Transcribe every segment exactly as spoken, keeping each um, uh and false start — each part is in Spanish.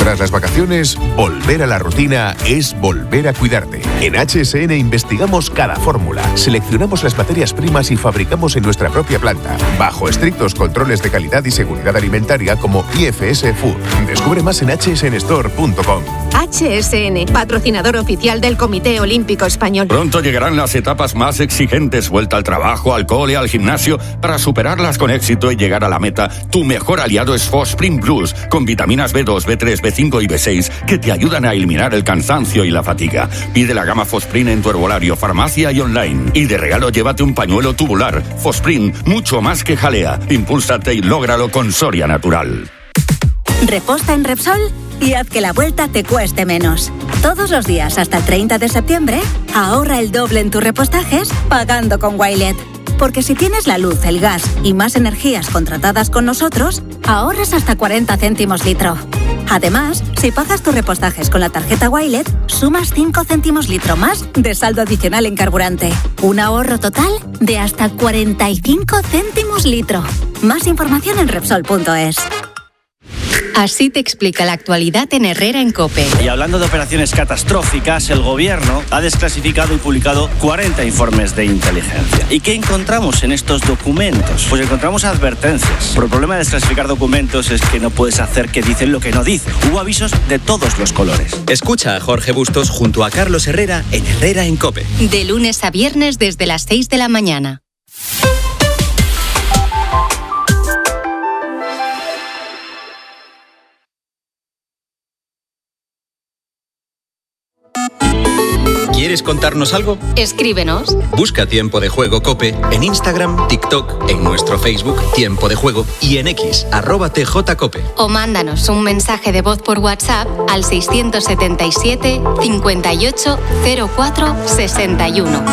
Tras las vacaciones, volver a la rutina es volver a cuidarte. En H S N investigamos cada fórmula, seleccionamos las materias primas y fabricamos en nuestra propia planta, bajo estrictos controles de calidad y seguridad alimentaria como I F S Food. Descubre más en h s n store punto com. H S N, patrocinador oficial del Comité Olímpico Español. Pronto llegarán las etapas más exigentes, vuelta al trabajo, al cole, al gimnasio. Para superarlas con éxito y llegar a la meta, tu mejor aliado es Fosprint Plus, con vitaminas B dos, B tres, B cinco y B seis que te ayudan a eliminar el cansancio y la fatiga. Pide la gama Fosprint en tu herbolario, farmacia y online. Y de regalo llévate un pañuelo tubular. Fosprint, mucho más que jalea. Impúlsate y lógralo con Soria Natural. Reposta en Repsol y haz que la vuelta te cueste menos. Todos los días hasta el treinta de septiembre, ahorra el doble en tus repostajes pagando con Wilet. Porque si tienes la luz, el gas y más energías contratadas con nosotros, ahorras hasta cuarenta céntimos litro. Además, si pagas tus repostajes con la tarjeta Wilet, sumas cinco céntimos litro más de saldo adicional en carburante. Un ahorro total de hasta cuarenta y cinco céntimos litro. Más información en Repsol punto es. Así te explica la actualidad en Herrera en COPE. Y hablando de operaciones catastróficas, el gobierno ha desclasificado y publicado cuarenta informes de inteligencia. ¿Y qué encontramos en estos documentos? Pues encontramos advertencias. Pero el problema de desclasificar documentos es que no puedes hacer que dicen lo que no dicen. Hubo avisos de todos los colores. Escucha a Jorge Bustos junto a Carlos Herrera en Herrera en COPE. De lunes a viernes desde las seis de la mañana. ¿Quieres contarnos algo? Escríbenos. Busca Tiempo de Juego COPE en Instagram, TikTok, en nuestro Facebook Tiempo de Juego y en X, arroba tjcope. O mándanos un mensaje de voz por WhatsApp al seiscientos setenta y siete, cincuenta y ocho, cero cuatro, sesenta y uno.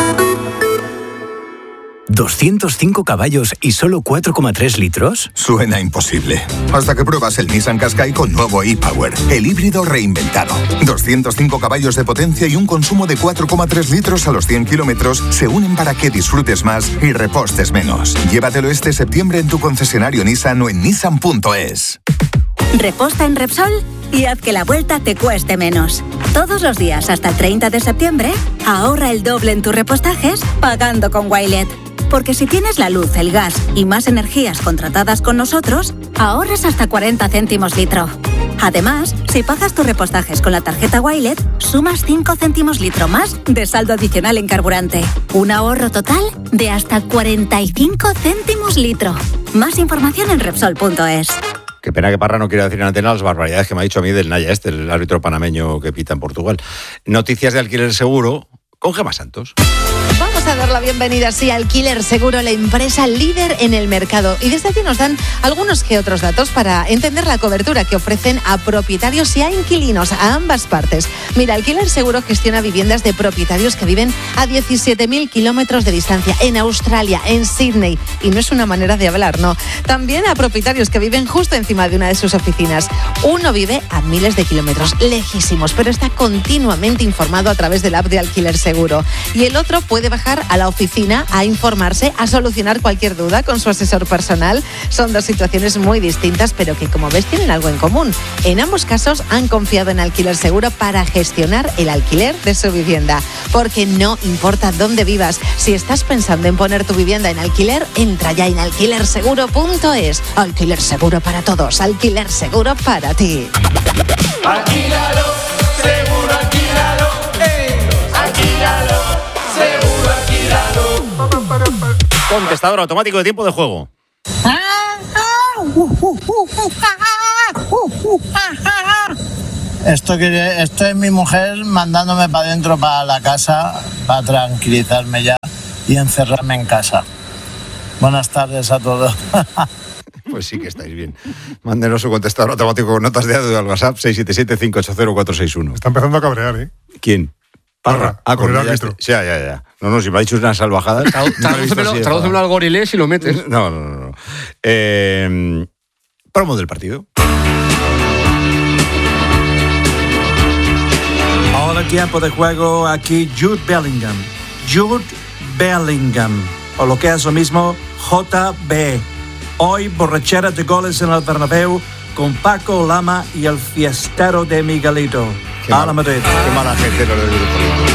¿doscientos cinco caballos y solo cuatro coma tres litros? Suena imposible. Hasta que pruebas el Nissan Qashqai con nuevo e-Power, el híbrido reinventado. doscientos cinco caballos de potencia y un consumo de cuatro coma tres litros a los cien kilómetros se unen para que disfrutes más y repostes menos. Llévatelo este septiembre en tu concesionario Nissan o en nissan punto es. Reposta en Repsol y haz que la vuelta te cueste menos. Todos los días hasta el treinta de septiembre, ahorra el doble en tus repostajes pagando con Wilet. Porque si tienes la luz, el gas y más energías contratadas con nosotros, ahorras hasta cuarenta céntimos litro. Además, si pagas tus repostajes con la tarjeta Wilet, sumas cinco céntimos litro más de saldo adicional en carburante. Un ahorro total de hasta cuarenta y cinco céntimos litro. Más información en Repsol punto es. Qué pena que Parra no quiera decir en antena las barbaridades que me ha dicho a mí del Naya este, el árbitro panameño que pita en Portugal. Noticias de alquiler seguro con Gemma Santos. Vamos a dar la bienvenida, sí, a Alquiler Seguro, la empresa líder en el mercado. Y desde aquí nos dan algunos que otros datos para entender la cobertura que ofrecen a propietarios y a inquilinos, a ambas partes. Mira, Alquiler Seguro gestiona viviendas de propietarios que viven a diecisiete mil kilómetros de distancia, en Australia, en Sydney. Y no es una manera de hablar, no. También a propietarios que viven justo encima de una de sus oficinas. Uno vive a miles de kilómetros, lejísimos, pero está continuamente informado a través de la app de Alquiler Seguro. Y el otro puede bajar a la oficina a informarse, a solucionar cualquier duda con su asesor personal. Son dos situaciones muy distintas, pero que, como ves, tienen algo en común. En ambos casos han confiado en Alquiler Seguro para gestionar el alquiler de su vivienda. Porque no importa dónde vivas, si estás pensando en poner tu vivienda en alquiler, entra ya en alquiler seguro punto es. Alquiler Seguro para todos, Alquiler Seguro para ti. Alquílalo, seguro alquílalo. Eh, alquílalo, seguro alquílalo. Contestador automático de Tiempo de Juego. Esto, que, esto es mi mujer mandándome para adentro, para la casa, para tranquilizarme ya y encerrarme en casa. Buenas tardes a todos. Pues sí que estáis bien. Mándenos su contestador automático con notas de audio al WhatsApp seis siete siete, cinco ocho cero, cuatro seis uno. Está empezando a cabrear, ¿eh? ¿Quién? Parra, ah, con con el ya árbitro. Este. Ya, ya, ya. No, no, si me ha dicho unas salvajadas. Tradúcemelo al gorilés y lo metes. No, no, no. no. Eh, promo del partido. Hola, Tiempo de Juego, aquí Jude Bellingham. Jude Bellingham, o lo que es lo mismo, J B. Hoy, borrachera de goles en el Bernabéu con Paco Lama y el fiestero de Miguelito. Qué a la Madrid. Qué mala gente lo del grupo.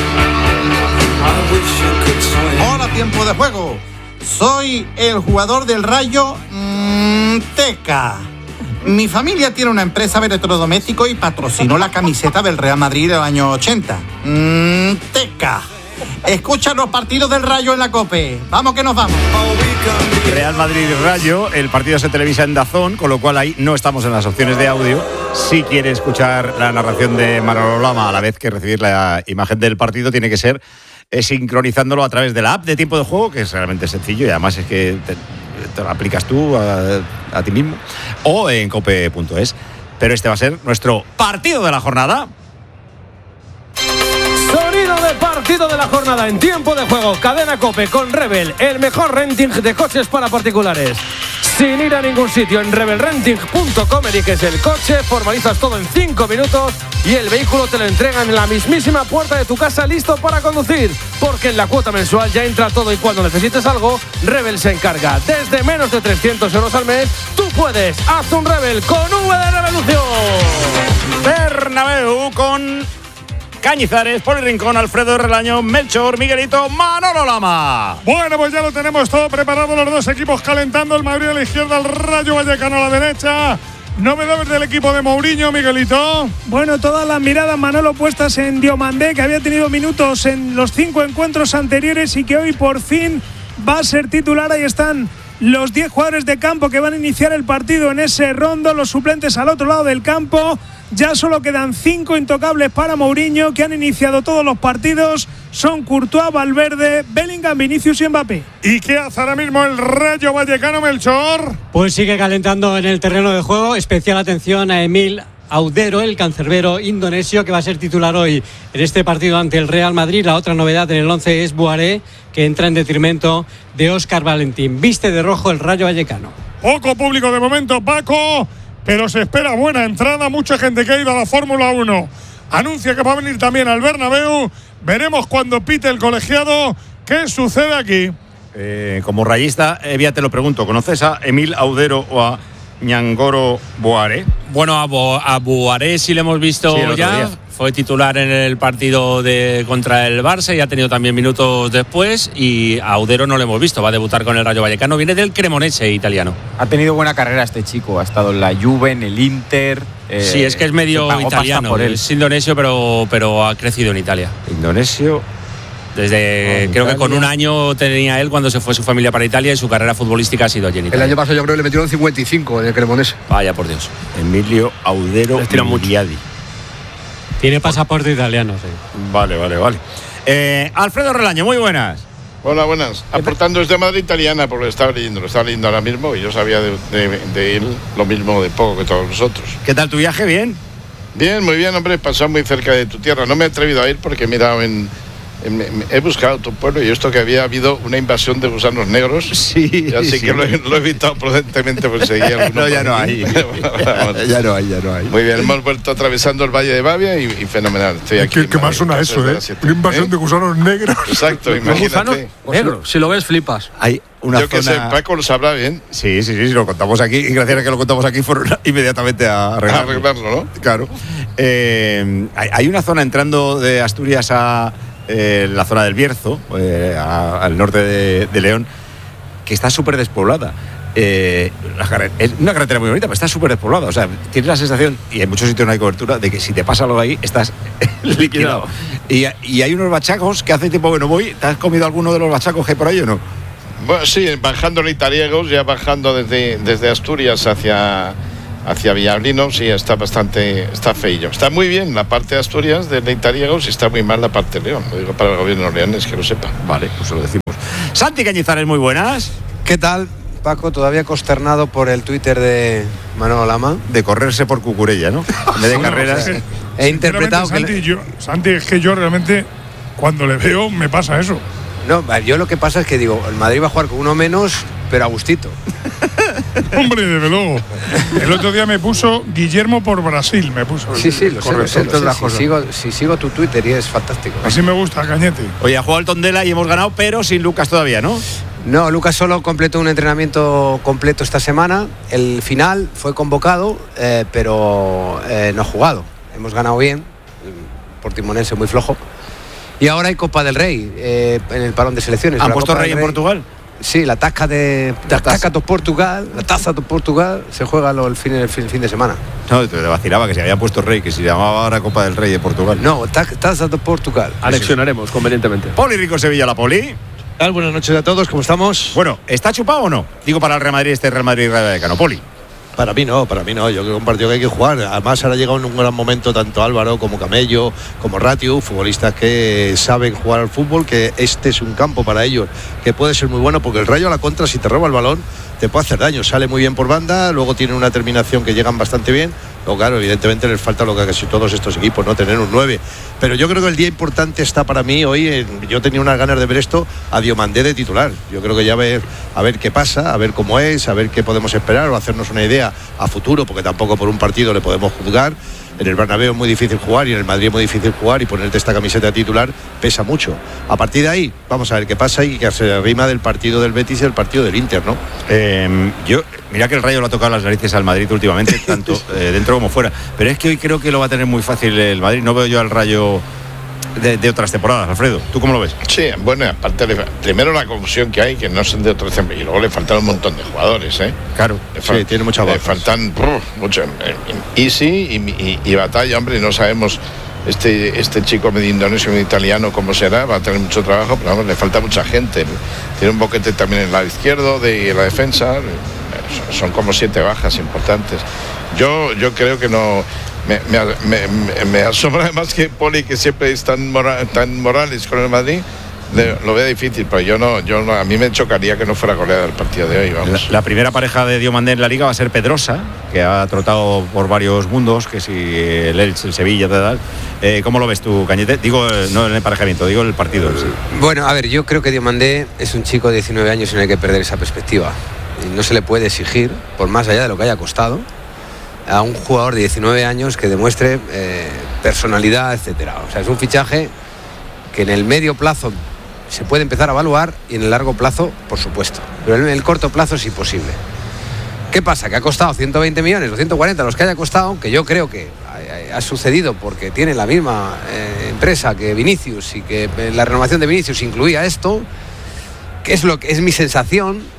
Hola, tiempo de juego. Soy el jugador del Rayo mmm, Teca. Mi familia tiene una empresa de electrodoméstico y patrocinó la camiseta del Real Madrid del año ochenta. Mmm, Teca. Escucha los partidos del Rayo en la COPE. Vamos que nos vamos. Real Madrid Rayo, el partido se televisa en DAZN, con lo cual ahí no estamos en las opciones de audio. Si quiere escuchar la narración de Manolo Lama a la vez que recibir la imagen del partido, tiene que ser eh, sincronizándolo a través de la app de Tiempo de Juego, que es realmente sencillo y además es que te, te lo aplicas tú a, a ti mismo, o en cope punto es. Pero este va a ser nuestro partido de la jornada. Sonido de partido de la jornada en Tiempo de Juego. Cadena COPE con Rebel, el mejor renting de coches para particulares. Sin ir a ningún sitio, en rebel renting punto com eliges el coche, formalizas todo en cinco minutos y el vehículo te lo entregan en la mismísima puerta de tu casa, listo para conducir. Porque en la cuota mensual ya entra todo y cuando necesites algo, Rebel se encarga. Desde menos de trescientos euros al mes, tú puedes. Haz un Rebel con V de Revolución. Bernabéu con Cañizares, Poli Rincón, Alfredo Relaño, Melchor, Miguelito, Manolo Lama. Bueno, pues ya lo tenemos todo preparado, los dos equipos calentando, el Madrid a la izquierda, el Rayo Vallecano a la derecha. Novedades del equipo de Mourinho, Miguelito. Bueno, todas las miradas, Manolo, puestas en Diomandé, que había tenido minutos en los cinco encuentros anteriores y que hoy por fin va a ser titular. Ahí están los diez jugadores de campo que van a iniciar el partido en ese rondo, los suplentes al otro lado del campo. Ya solo quedan cinco intocables para Mourinho, que han iniciado todos los partidos. Son Courtois, Valverde, Bellingham, Vinicius y Mbappé. ¿Y qué hace ahora mismo el Rayo Vallecano, Melchor? Pues sigue calentando en el terreno de juego. Especial atención a Emil Audero, el cancerbero indonesio, que va a ser titular hoy en este partido ante el Real Madrid. La otra novedad en el once es Boiré, que entra en detrimento de Óscar Valentín. Viste de rojo el Rayo Vallecano. Poco público de momento, Paco, pero se espera buena entrada. Mucha gente que ha ido a la Fórmula uno anuncia que va a venir también al Bernabéu. Veremos cuando pite el colegiado qué sucede aquí. Eh, como rayista, Evia, te lo pregunto, ¿conoces a Emil Audero o a Ñangoro Boiré? Bueno, a, Bo, a Boiré sí lo hemos visto sí, ya. Día. Fue titular en el partido de contra el Barça y ha tenido también minutos después. Y a Audero no lo hemos visto, va a debutar con el Rayo Vallecano. Viene del Cremonese italiano. Ha tenido buena carrera este chico, ha estado en la Juve, en el Inter. Eh, sí, es que es medio italiano, por él. Es indonesio, pero, pero ha crecido en Italia. Indonesio. Desde, oh, creo Italia. Que con un año tenía él cuando se fue su familia para Italia y su carrera futbolística ha sido allí en Italia. El año pasado yo creo que le metieron cincuenta y cinco en el Cremonese. Vaya por Dios. Emilio Audero Mugliadi. Tiene pasaporte italiano, sí. Vale, vale, vale. Eh, Alfredo Relaño, muy buenas. Hola, buenas. Aportando desde Madrid italiana, porque lo estaba leyendo, lo estaba leyendo ahora mismo y yo sabía de, de, de él lo mismo de poco que todos nosotros. ¿Qué tal tu viaje? ¿Bien? Bien, muy bien, hombre. Pasó muy cerca de tu tierra. No me he atrevido a ir porque he mirado en... He buscado tu pueblo y esto que había habido una invasión de gusanos negros. Sí. Así sí. que lo he, lo he evitado prudentemente por seguir. No, ya no hay. ya no hay, ya no hay. Muy bien, hemos vuelto atravesando el Valle de Bavia y, y fenomenal. Estoy aquí. ¿Qué, qué más suena eso, eh? Una invasión sí. de gusanos negros. Exacto, imagínate. Gusanos negros, si lo ves flipas. Hay una Yo zona... que sé, Paco lo sabrá bien. Sí, sí, sí, si lo contamos aquí. Y gracias a que lo contamos aquí fueron inmediatamente a arreglarlo. A arreglarlo, ¿no? Claro. Eh, hay, hay una zona entrando de Asturias a... Eh, la zona del Bierzo, eh, a, al norte de, de León, que está súper despoblada. Eh, la, es una carretera muy bonita, pero está súper despoblada. O sea, tienes la sensación, y en muchos sitios no hay cobertura, de que si te pasa algo ahí, estás liquidado. Y, y hay unos bachacos que hace tiempo que no voy. ¿Te has comido alguno de los bachacos que hay por ahí o no? Bueno, sí, bajando Leitariegos, ya bajando desde, desde Asturias hacia... hacia Villablino, sí, está bastante, está feillo. Está muy bien la parte de Asturias, de Leitariegos, y está muy mal la parte de León. Lo digo para el gobierno leonés, que lo sepa. Vale, pues lo decimos. Santi Cañizares, muy buenas. ¿Qué tal, Paco? Todavía consternado por el Twitter de Manolo Lama. De correrse por Cucurella, ¿no? En vez de carreras. No, he interpretado Santi, que... Le... Yo, Santi, es que yo realmente, cuando le veo, me pasa eso. No, yo lo que pasa es que digo, el Madrid va a jugar con uno menos, pero a gustito. Hombre, desde luego. El otro día me puso Guillermo por Brasil, me puso. Sí, sí, lo sé, lo sé, lo sé. Si, sigo, si sigo tu Twitter y es fantástico. Así me gusta, Cañete. Oye, ha jugado el Tondela y hemos ganado, pero sin Lucas todavía, ¿no? No, Lucas solo completó un entrenamiento completo esta semana. El final fue convocado, eh, pero eh, no ha jugado. Hemos ganado bien, el Portimonense muy flojo. Y ahora hay Copa del Rey eh, en el parón de selecciones. ¿Han la puesto Copa Rey en Rey. Portugal? Sí, la tasca de la tasca de Portugal, la taza de Portugal se juega lo, el, fin, el, fin, el fin de semana. No, te vacilaba que se había puesto Rey, que se llamaba ahora Copa del Rey de Portugal. No, ta, taza de Portugal. Anexionaremos convenientemente. Poli Rico Sevilla, la Poli. Buenas noches a todos, ¿cómo estamos? Bueno, ¿está chupado o no? Digo para el Real Madrid, este Real Madrid Rayo Vallecano. Poli. Para mí no, para mí no. Yo creo que es un partido que hay que jugar. Además, ahora ha llegado en un gran momento tanto Álvaro como Camello, como Ratiu, futbolistas que saben jugar al fútbol, que este es un campo para ellos, que puede ser muy bueno, porque el Rayo a la contra, si te roba el balón, te puede hacer daño. Sale muy bien por banda, luego tienen una terminación que llegan bastante bien. Luego, claro, evidentemente les falta lo que casi todos estos equipos, ¿no? Tener un nueve. Pero yo creo que el día importante está para mí hoy. En, yo tenía unas ganas de ver esto a Diomandé de titular. Yo creo que ya ver, a ver qué pasa, a ver cómo es, a ver qué podemos esperar o hacernos una idea a futuro, porque tampoco por un partido le podemos juzgar. En el Bernabéu es muy difícil jugar y en el Madrid es muy difícil jugar, y ponerte esta camiseta titular pesa mucho. A partir de ahí, vamos a ver qué pasa y que se arrima del partido del Betis y el partido del Inter, ¿no? Eh, yo, mira que el Rayo lo ha tocado las narices al Madrid últimamente, tanto eh, dentro como fuera. Pero es que hoy creo que lo va a tener muy fácil el Madrid. No veo yo al Rayo de, de otras temporadas, Alfredo. ¿Tú cómo lo ves? Sí, bueno, aparte, primero la confusión que hay, que no son de otras temporadas, y luego le faltan un montón de jugadores, ¿eh? Claro, le fal- sí, tiene mucha Le bajas. faltan brr, mucho. Eh, Easy y, y, y Batalla, hombre, no sabemos este, este chico medio indonesio, medio italiano, cómo será, va a tener mucho trabajo, pero vamos, le falta mucha gente. Tiene un boquete también en el lado izquierdo de la defensa, son como siete bajas importantes. Yo, yo creo que no. Me, me, me, me asombra además que Poli, que siempre es tan, mora, tan Morales con el Madrid, le, lo veo difícil, pero yo no, yo no, a mí me chocaría que no fuera goleada el partido de hoy, vamos. La, la primera pareja de Diomandé en la Liga va a ser Pedrosa, que ha trotado por varios mundos, que si el Elche, el Sevilla, tal. Eh, ¿Cómo lo ves tú, Cañete? Digo, no en el emparejamiento, digo en el partido. Sí. Bueno, a ver, yo creo que Diomandé es un chico de diecinueve años y no hay que perder esa perspectiva. Y no se le puede exigir, por más allá de lo que haya costado, a un jugador de diecinueve años que demuestre eh, personalidad, etcétera. O sea, es un fichaje que en el medio plazo se puede empezar a evaluar y en el largo plazo, por supuesto. Pero en el corto plazo es imposible. ¿Qué pasa? Que ha costado ciento veinte millones o ciento cuarenta, los que haya costado, que yo creo que ha, ha sucedido porque tiene la misma eh, empresa que Vinicius y que eh, la renovación de Vinicius incluía esto, que es lo que es mi sensación.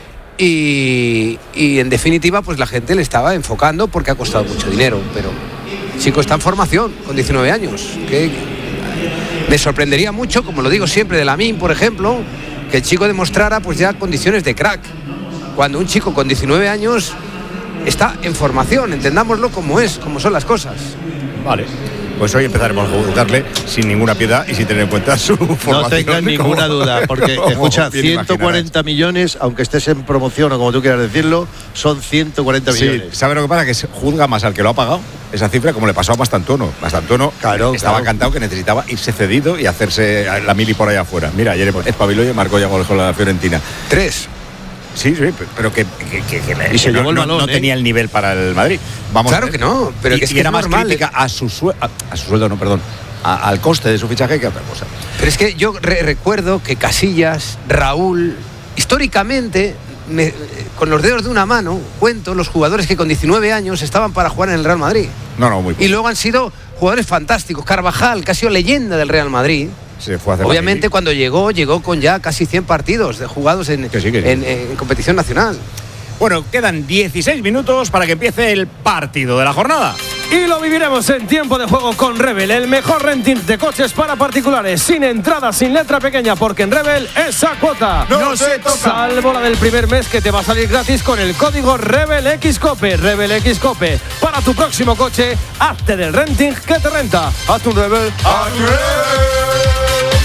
Y, y en definitiva pues la gente le estaba enfocando porque ha costado mucho dinero, pero el chico está en formación con diecinueve años, que me sorprendería mucho, como lo digo siempre de Lamine, por ejemplo, que el chico demostrara pues ya condiciones de crack, cuando un chico con diecinueve años está en formación, entendámoslo como es, como son las cosas. Vale. Pues hoy empezaremos a juzgarle sin ninguna piedad y sin tener en cuenta su formación. No tengas ninguna como, duda, porque escucha, ciento cuarenta millones, aunque estés en promoción o como tú quieras decirlo, son ciento cuarenta millones. Sí, ¿sabe lo que pasa? Que se juzga más al que lo ha pagado esa cifra, como le pasó a Mastantuono. Mastantuono claro, estaba claro. cantado que necesitaba irse cedido y hacerse la mili por allá afuera. Mira, ayer espabiló y marcó ya gol con la Fiorentina. Tres. Sí, sí, pero que, que, que, que, y se que llevó no, el balón, no, no ¿eh? tenía el nivel para el Madrid. Vamos claro que no, pero y, que es y que era es más normal, crítica a su, sue a, a su sueldo, no, perdón, a, al coste de su fichaje que a otra cosa. Pero es que yo re recuerdo que Casillas, Raúl, históricamente, me, con los dedos de una mano, cuento los jugadores que con diecinueve años estaban para jugar en el Real Madrid. No, no, muy poco. Y luego han sido jugadores fantásticos. Carvajal, que ha sido leyenda del Real Madrid. Se fue a hacer Obviamente cuando llegó, llegó con ya casi cien partidos de jugados en, que sí, que sí. en, en competición nacional. Bueno, quedan dieciséis minutos para que empiece el partido de la jornada. Y lo viviremos en tiempo de juego con Rebel, el mejor renting de coches para particulares, sin entrada, sin letra pequeña, porque en Rebel esa cuota no, no se toca. Salvo la del primer mes, que te va a salir gratis con el código RebelXCope. RebelXCope. Para tu próximo coche, hazte del renting que te renta. Hazte un Rebel. ¡Hazte un Rebel!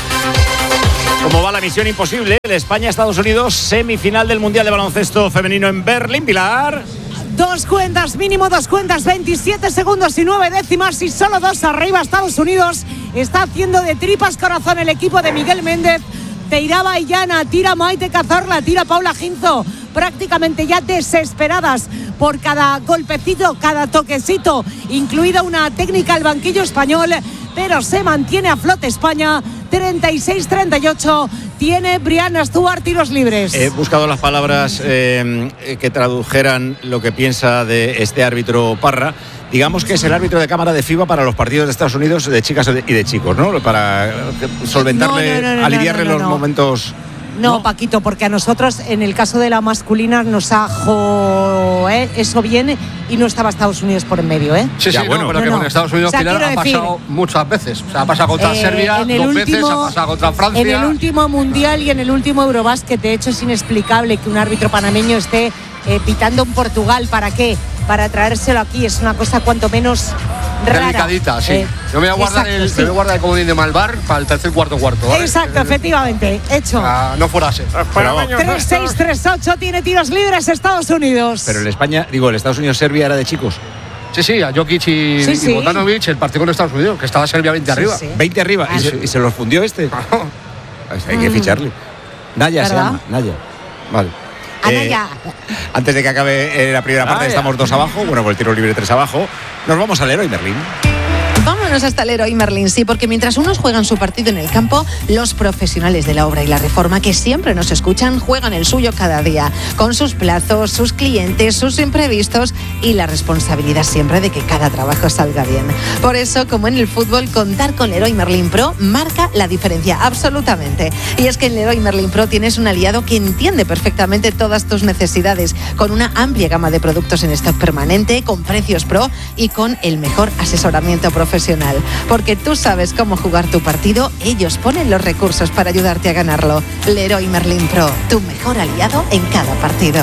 ¿Cómo va la misión imposible? El España-Estados Unidos, semifinal del Mundial de Baloncesto Femenino en Berlín. Pilar. Dos cuentas, mínimo dos cuentas, veintisiete segundos y nueve décimas y solo dos arriba. Estados Unidos está haciendo de tripas corazón el equipo de Miguel Méndez. Teirá Baillana, tira Maite Cazorla, tira Paula Ginzo, prácticamente ya desesperadas por cada golpecito, cada toquecito, incluida una técnica al banquillo español. pero se mantiene a flote España. treinta y seis treinta y ocho tiene Brianna Stewart tiros libres. He buscado las palabras eh, que tradujeran lo que piensa de este árbitro Parra. Digamos que es el árbitro de cámara de FIBA para los partidos de Estados Unidos de chicas y de chicos, ¿no? Para solventarle, no, no, no, no, aliviarle no, no, no, los no. momentos. No, no, Paquito, porque a nosotros, en el caso de la masculina, nos ha jo, ¿eh? Eso viene y no estaba Estados Unidos por en medio, ¿eh? Sí, ya, sí, bueno, no, pero no, que no. con Estados Unidos O sea, Pilar, ha quiero pasado decir, muchas veces. O sea, ha pasado contra Eh, Serbia en el dos último- veces, ha pasado contra Francia. En el último Mundial y en el último Eurobásquet, de hecho, es inexplicable que un árbitro panameño esté eh, pitando en Portugal. ¿Para qué? Para traérselo aquí. Es una cosa cuanto menos rara. Delicadita, sí. Eh, Yo me voy a guardar exacto, el, sí. me voy a guardar el comodín de Malvar para el tercer cuarto cuarto, ¿vale? Exacto, efectivamente. Hecho. Ah, no fuera así. tres seis tres ocho tiene tiros libres Estados Unidos. Pero el España, digo, el Estados Unidos-Serbia era de chicos. Sí, sí, a Jokic y, Sí, y sí. Bogdanovic, el partido con Estados Unidos, que estaba Serbia veinte Sí, arriba. sí. veinte arriba. Ah, ¿Y, se, sí. y se los fundió este. Hay que Mm. ficharle. Naya se ¿Verdad? llama. Naya. Vale. Anaya. Eh, antes de que acabe eh, la primera parte, Naya. estamos dos abajo. Bueno, con el tiro libre tres abajo. Nos vamos al Leroy Merlin. Vámonos hasta el Leroy Merlin, sí, porque mientras unos juegan su partido en el campo, los profesionales de la obra y la reforma que siempre nos escuchan juegan el suyo cada día, con sus plazos, sus clientes, sus imprevistos y la responsabilidad siempre de que cada trabajo salga bien. Por eso, como en el fútbol, contar con Leroy Merlin Pro marca la diferencia, absolutamente. Y es que en Leroy Merlin Pro tienes un aliado que entiende perfectamente todas tus necesidades, con una amplia gama de productos en stock permanente, con precios pro y con el mejor asesoramiento profesional. Porque tú sabes cómo jugar tu partido, ellos ponen los recursos para ayudarte a ganarlo. Leroy Merlin Pro, tu mejor aliado en cada partido.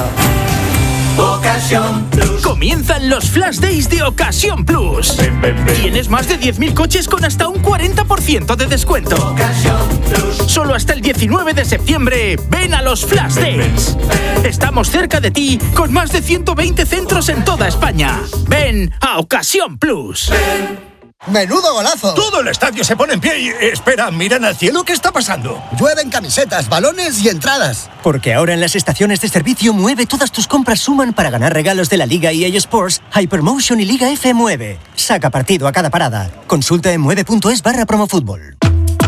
Ocasión Plus. Comienzan los Flash Days de Ocasión Plus. Ven, ven, ven. Tienes más de diez mil coches con hasta un cuarenta por ciento de descuento. Ocasión Plus. Solo hasta el diecinueve de septiembre. Ven a los Flash ven, Days. Ven, ven. Estamos cerca de ti con más de ciento veinte centros en toda España. Ven a Ocasión Plus. Ven. ¡Menudo golazo! Todo el estadio se pone en pie y... Espera, miran al cielo, ¿qué está pasando? Llueven camisetas, balones y entradas. Porque ahora en las estaciones de servicio Mueve todas tus compras suman para ganar regalos de la Liga E A Sports, Hypermotion y Liga F Mueve. Saca partido a cada parada. Consulta en mueve punto es barra promofútbol.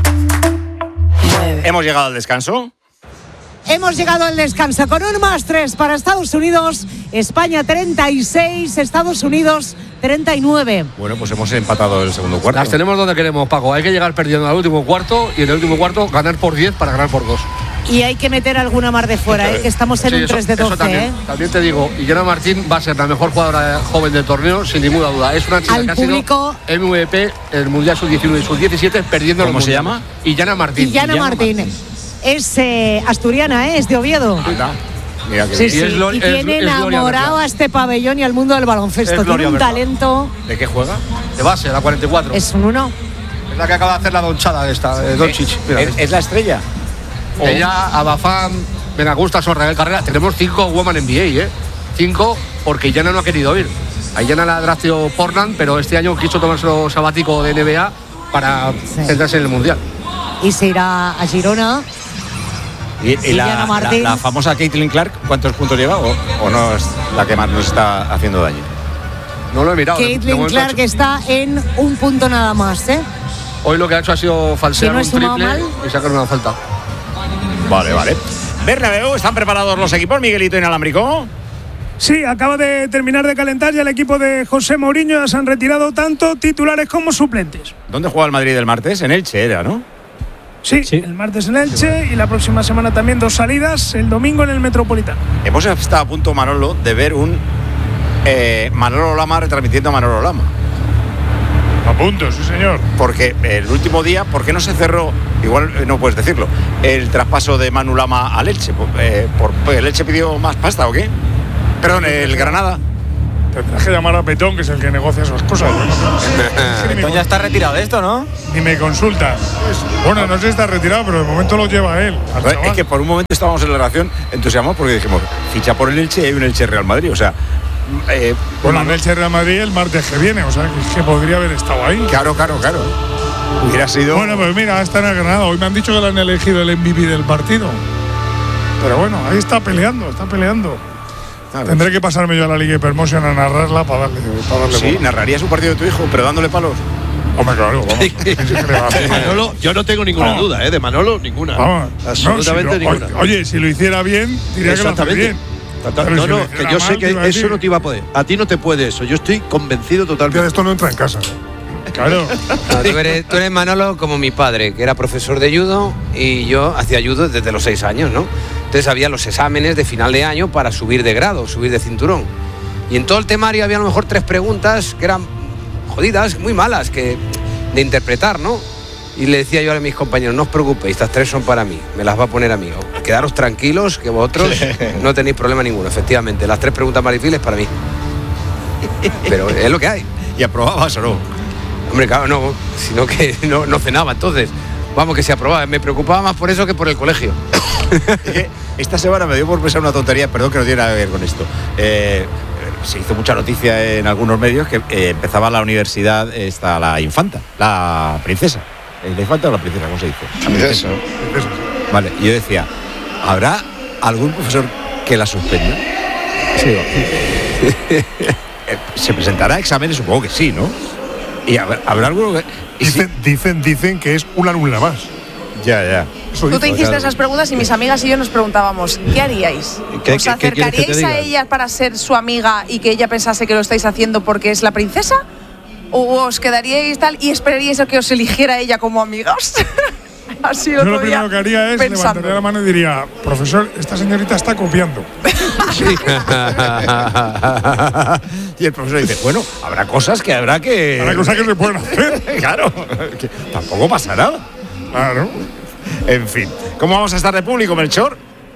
Hemos llegado al descanso. Hemos llegado al descanso con un más tres para Estados Unidos. España treinta y seis, Estados Unidos treinta y nueve. Bueno, pues hemos empatado el segundo cuarto. Las tenemos donde queremos, Paco. Hay que llegar perdiendo al último cuarto y en el último cuarto ganar por diez para ganar por dos. Y hay que meter alguna más de fuera, ¿eh? Que estamos en Sí, un eso- tres de eso doce. también, ¿eh? también te digo, Illana Martín va a ser la mejor jugadora joven del torneo, sin ninguna duda. Es una chica Al que ha público- sido M V P en el Mundial sub diecinueve y sub diecisiete, perdiendo ¿Cómo los se mundiales. llama? Illana Martín. Illana Martín. Es eh, asturiana, ¿eh? Es de Oviedo. Mira que Sí, bien. sí. Y es Glor- Y es- tiene es Gloria enamorado Berlán. a este pabellón y al mundo del baloncesto. Es Tiene Gloria un Berlán. talento. ¿De qué juega? De base, la cuarenta y cuatro. Es un uno. Es la que acaba de hacer la donchada esta, de Doncic. Mira, ¿Es, es la estrella? Ella, Abafán, Benagusta, Sorrael Carrera. Tenemos cinco Women N B A, ¿eh? Cinco porque Illana no ha querido ir. A Illana la drafteó Portland, pero este año quiso tomarse lo sabático de N B A para centrarse en el Mundial. Y se irá a Girona. Y, y la, Illana la- Martín. la famosa Caitlin Clark, ¿cuántos puntos lleva? ¿O, o no es la que más nos está haciendo daño? No lo he mirado. de- de Caitlin momento ha Clark hecho- está en un punto nada más, ¿eh? Hoy lo que ha hecho ha sido falsear Que no he un sumado triple mal. y sacar una falta. Vale, vale. Bernabéu, ¿están preparados los equipos, Miguelito Inalámbrico? Sí, acaba de terminar de calentar ya el equipo de José Mourinho. Ya se han retirado tanto titulares como suplentes. ¿Dónde juega el Madrid el martes? En Elche era, ¿no? Sí, el martes en Elche y la próxima semana también dos salidas. El domingo en el Metropolitano. Hemos estado a punto, Manolo, de ver un eh, Manolo Lama retransmitiendo a Manolo Lama. A punto, sí señor. Porque el último día, ¿por qué no se cerró? Igual eh, no puedes decirlo. El traspaso de Manu Lama al Elche. Por, eh, por, ¿El Elche pidió más pasta o qué? Perdón, el Granada. Tendrás que llamar a Petón, que es el que negocia esas cosas. Petón ya está retirado de esto, ¿no? Ni me consulta. Bueno, no sé si está retirado, pero de momento lo lleva él. al Joder, chaval. es que por un momento estábamos en la relación entusiasmados porque dijimos, ficha por el Elche y hay un Elche Real Madrid. O sea, eh, Bueno, Manu- el Elche Real Madrid el martes que viene, o sea, que, es que podría haber estado ahí. Claro, claro, claro. Hubiera sido. Bueno, pues mira, está en el Granada. Hoy me han dicho que le han elegido el M V P del partido. Pero bueno, ahí está peleando, está peleando. Tendré que pasarme yo a la Liga Hypermotion a narrarla para darle, para darle Sí, bola. narrarías un partido de tu hijo, pero dándole palos. Hombre, claro, vamos. De Manolo, yo no tengo ninguna Vamos. duda, ¿eh? De Manolo, ninguna. Vamos. Absolutamente No, si lo- ninguna. Oye, si lo hiciera bien, diría que lo hace bien. Total- Pero no, si lo no, hiciera que yo sé mal, que te iba a eso decir. no te iba a poder. A ti no te puede eso. Yo estoy convencido totalmente. Que esto no entra en casa. Claro. No, tú, eres, tú eres Manolo como mi padre, que era profesor de judo y yo hacía judo desde los seis años, ¿no? Entonces había los exámenes de final de año para subir de grado, subir de cinturón. Y en todo el temario había a lo mejor tres preguntas que eran jodidas, muy malas, que de interpretar, ¿no? Y le decía yo a mis compañeros, no os preocupéis, estas tres son para mí, me las va a poner a mí. Quedaros tranquilos, que vosotros no tenéis problema ninguno. Efectivamente, las tres preguntas más difíciles para mí. Pero es lo que hay. ¿Y aprobabas o no? Hombre, claro, no, sino que no, no cenaba, entonces. Vamos, que se aprobaba. Me preocupaba más por eso que por el colegio. Esta semana me dio por pensar una tontería, perdón que no tiene nada que ver con esto. Eh, se hizo mucha noticia en algunos medios que eh, empezaba la universidad, esta, la infanta, la princesa. ¿Es la infanta o la princesa? ¿Cómo se dice? La princesa. Vale, y yo decía, ¿habrá algún profesor que la suspenda? Sí. ¿Se presentará a exámenes? Supongo que sí, ¿no? Y habrá, habrá alguno que... Dicen, dicen, dicen que es una alumna más. Ya, ya. Tú te hiciste esas preguntas y mis amigas y yo nos preguntábamos, ¿qué haríais? ¿Qué- ¿Os qué- qué quieres que te acercaríais diga? a ella para ser su amiga y que ella pensase que lo estáis haciendo porque es la princesa? ¿O os quedaríais tal y esperaríais a que os eligiera ella como amigas? Así Yo otro lo día primero que haría es pensando. levantaría la mano y diría, profesor, esta señorita está copiando. Y el profesor dice, bueno, habrá cosas que habrá que... Habrá cosas que se pueden hacer. Claro, que tampoco pasa nada. Claro. En fin, ¿cómo vamos a estar de público, Melchor?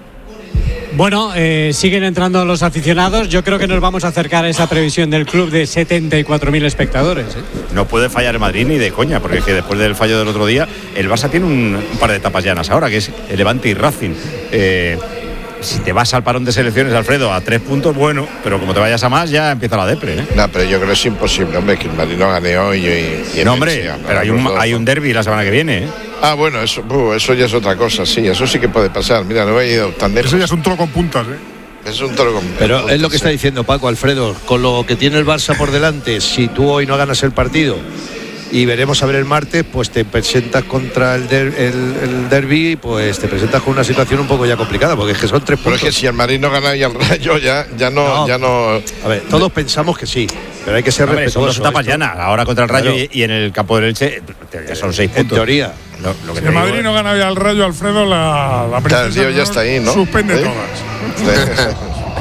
Bueno, eh, siguen entrando los aficionados. Yo creo que nos vamos a acercar a esa previsión del club de setenta y cuatro mil espectadores. ¿eh? No puede fallar el Madrid ni de coña, porque es que después del fallo del otro día, el Barça tiene un, un par de etapas llanas ahora, que es el Levante y Racing. Eh, si te vas al parón de selecciones, Alfredo, a tres puntos, bueno, pero como te vayas a más, ya empieza la depre, ¿eh? No, pero yo creo que es imposible, hombre, que el Madrid no gane hoy y, y No, hombre, pero hay un, hay un derbi la semana que viene, ¿eh? Ah, bueno, eso, uh, eso ya es otra cosa, sí, eso sí que puede pasar. Mira, no he ido tan lejos. Eso ya es un toro con puntas, ¿eh? Es un toro con Pero puntas, es lo que está sí. diciendo Paco, Alfredo, con lo que tiene el Barça por delante, si tú hoy no ganas el partido y veremos a ver el martes, pues te presentas contra el, der, el, el derbi, pues te presentas con una situación un poco ya complicada, porque es que son tres Pero puntos. es que si el Madrid no gana y el Rayo ya, ya no, No. ya no. A ver, todos pensamos que sí, pero hay que ser Hombre, son respetuosos. dos etapas Esto- llanas, ahora contra el Rayo Claro. y, y en el campo del Elche ya son seis En puntos. teoría. Lo, lo que Si te el digo, Madrid ¿eh? no gana hoy al Rayo, Alfredo, la, la Claro, el princesa tío ya está ahí, ¿no? suspende ¿Eh? todas.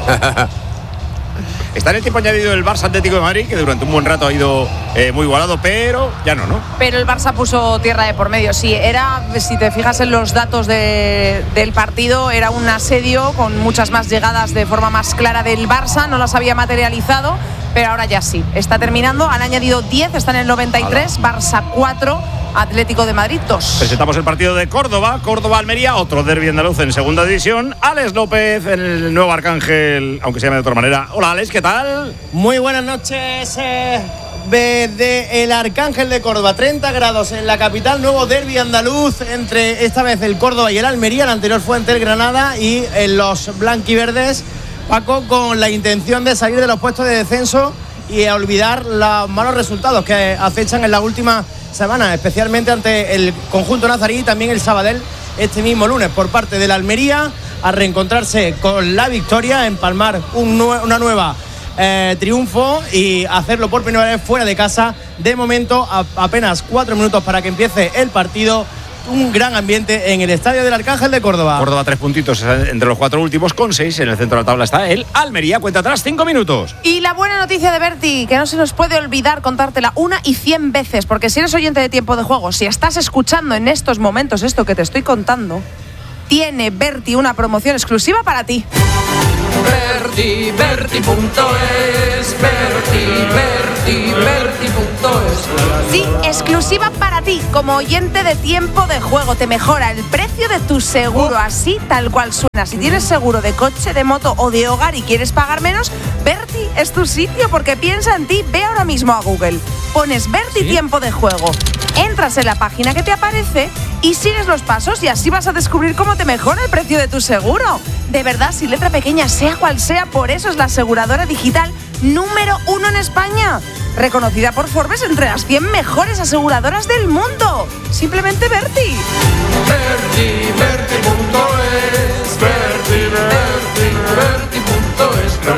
Está en el tiempo añadido el Barça Atlético de Madrid, que durante un buen rato ha ido eh, muy igualado, pero ya no, ¿no? Pero el Barça puso tierra de por medio. Sí, era, si te fijas en los datos de- del partido, era un asedio con muchas más llegadas de forma más clara del Barça. No las había materializado, pero ahora ya sí. Está terminando. Han añadido diez, están en el noventa y tres. Barça cuatro, Atlético de Madrid dos. Presentamos el partido de Córdoba, Córdoba-Almería, otro derbi andaluz en segunda división. Alex López en el nuevo Arcángel, aunque se llame de otra manera. Hola, Alex, ¿qué tal? Muy buenas noches eh, desde el Arcángel de Córdoba, treinta grados en la capital, nuevo derbi andaluz entre esta vez el Córdoba y el Almería, el anterior fue ante el Granada y en los blanquiverdes, Paco, con la intención de salir de los puestos de descenso y a olvidar los malos resultados que acechan en la última semana, especialmente ante el conjunto nazarí y también el Sabadell este mismo lunes por parte de la Almería, a reencontrarse con la victoria, empalmar un nue- una nueva eh, triunfo y hacerlo por primera vez fuera de casa. De momento, a, apenas cuatro minutos para que empiece el partido. Un gran ambiente en el estadio del Arcángel de Córdoba. Córdoba tres puntitos entre los cuatro últimos con seis. En el centro de la tabla está el Almería, cuenta atrás cinco minutos. Y la buena noticia de Berti, que no se nos puede olvidar contártela una y cien veces, porque si eres oyente de Tiempo de Juego, si estás escuchando en estos momentos esto que te estoy contando, tiene Berti una promoción exclusiva para ti. Berti, Berti punto es, Berti, Berti, Berti punto es. Sí, exclusiva para ti, como oyente de Tiempo de Juego. Te mejora el precio de tu seguro, así tal cual suena. Si tienes seguro de coche, de moto o de hogar y quieres pagar menos, Berti es tu sitio, porque piensa en ti. Ve ahora mismo a Google, pones Berti Tiempo de Juego, entras en la página que te aparece y sigues los pasos y así vas a descubrir cómo te mejora el precio de tu seguro. De verdad, sin letra pequeña, sea cual sea, por eso es la aseguradora digital número uno en España. reconocida por Forbes entre las cien mejores aseguradoras del mundo. Simplemente Berti. Berti, Berti punto es, Berti, Berti, Berti punto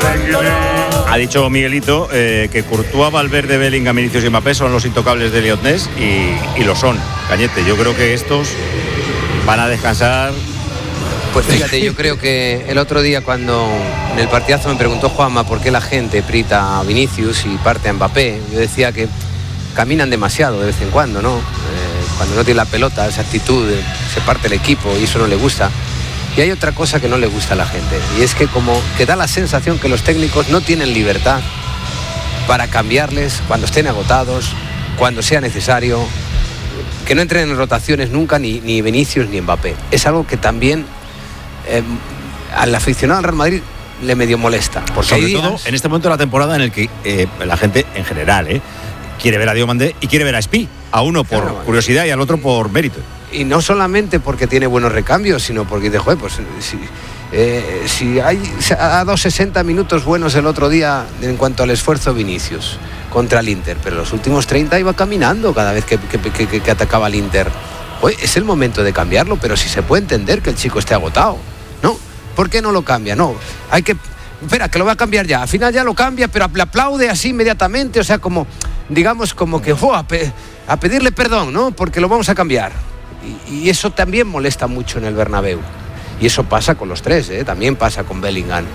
es. Ha dicho Miguelito eh, que Courtois, Valverde, Bellingham, Vinicius y Mbappé son los intocables de Elliot Ness y, y lo son. Cañete, yo creo que estos van a descansar. Pues fíjate, yo creo que el otro día cuando en el partidazo me preguntó Juanma por qué la gente prita a Vinicius y parte a Mbappé, yo decía que caminan demasiado de vez en cuando, ¿no? Eh, cuando no tiene la pelota, esa actitud, se parte el equipo y eso no le gusta. Y hay otra cosa que no le gusta a la gente, y es que como que da la sensación que los técnicos no tienen libertad para cambiarles cuando estén agotados, cuando sea necesario, que no entren en rotaciones nunca ni, ni Vinicius ni Mbappé. Es algo que también eh, al aficionado al Real Madrid le medio molesta. Porque sobre días... todo en este momento de la temporada en el que eh, la gente en general eh, quiere ver a Diomandé y quiere ver a Spi, a uno por claro, curiosidad y al otro por mérito. Y no solamente porque tiene buenos recambios, sino porque dice, joder, pues si, eh, si hay ha dado sesenta minutos buenos el otro día en cuanto al esfuerzo Vinicius contra el Inter, pero los últimos treinta iba caminando cada vez que, que, que, que atacaba al Inter. Oye, es el momento de cambiarlo, pero si se puede entender que el chico esté agotado, ¿no? ¿Por qué no lo cambia? No, hay que... Espera, que lo va a cambiar ya. Al final ya lo cambia, pero le aplaude así inmediatamente, o sea, como, digamos, como que fue a, pe, a pedirle perdón, ¿no? Porque lo vamos a cambiar. Y, y eso también molesta mucho en el Bernabéu. Y eso pasa con los tres, ¿eh? También pasa con Bellingham.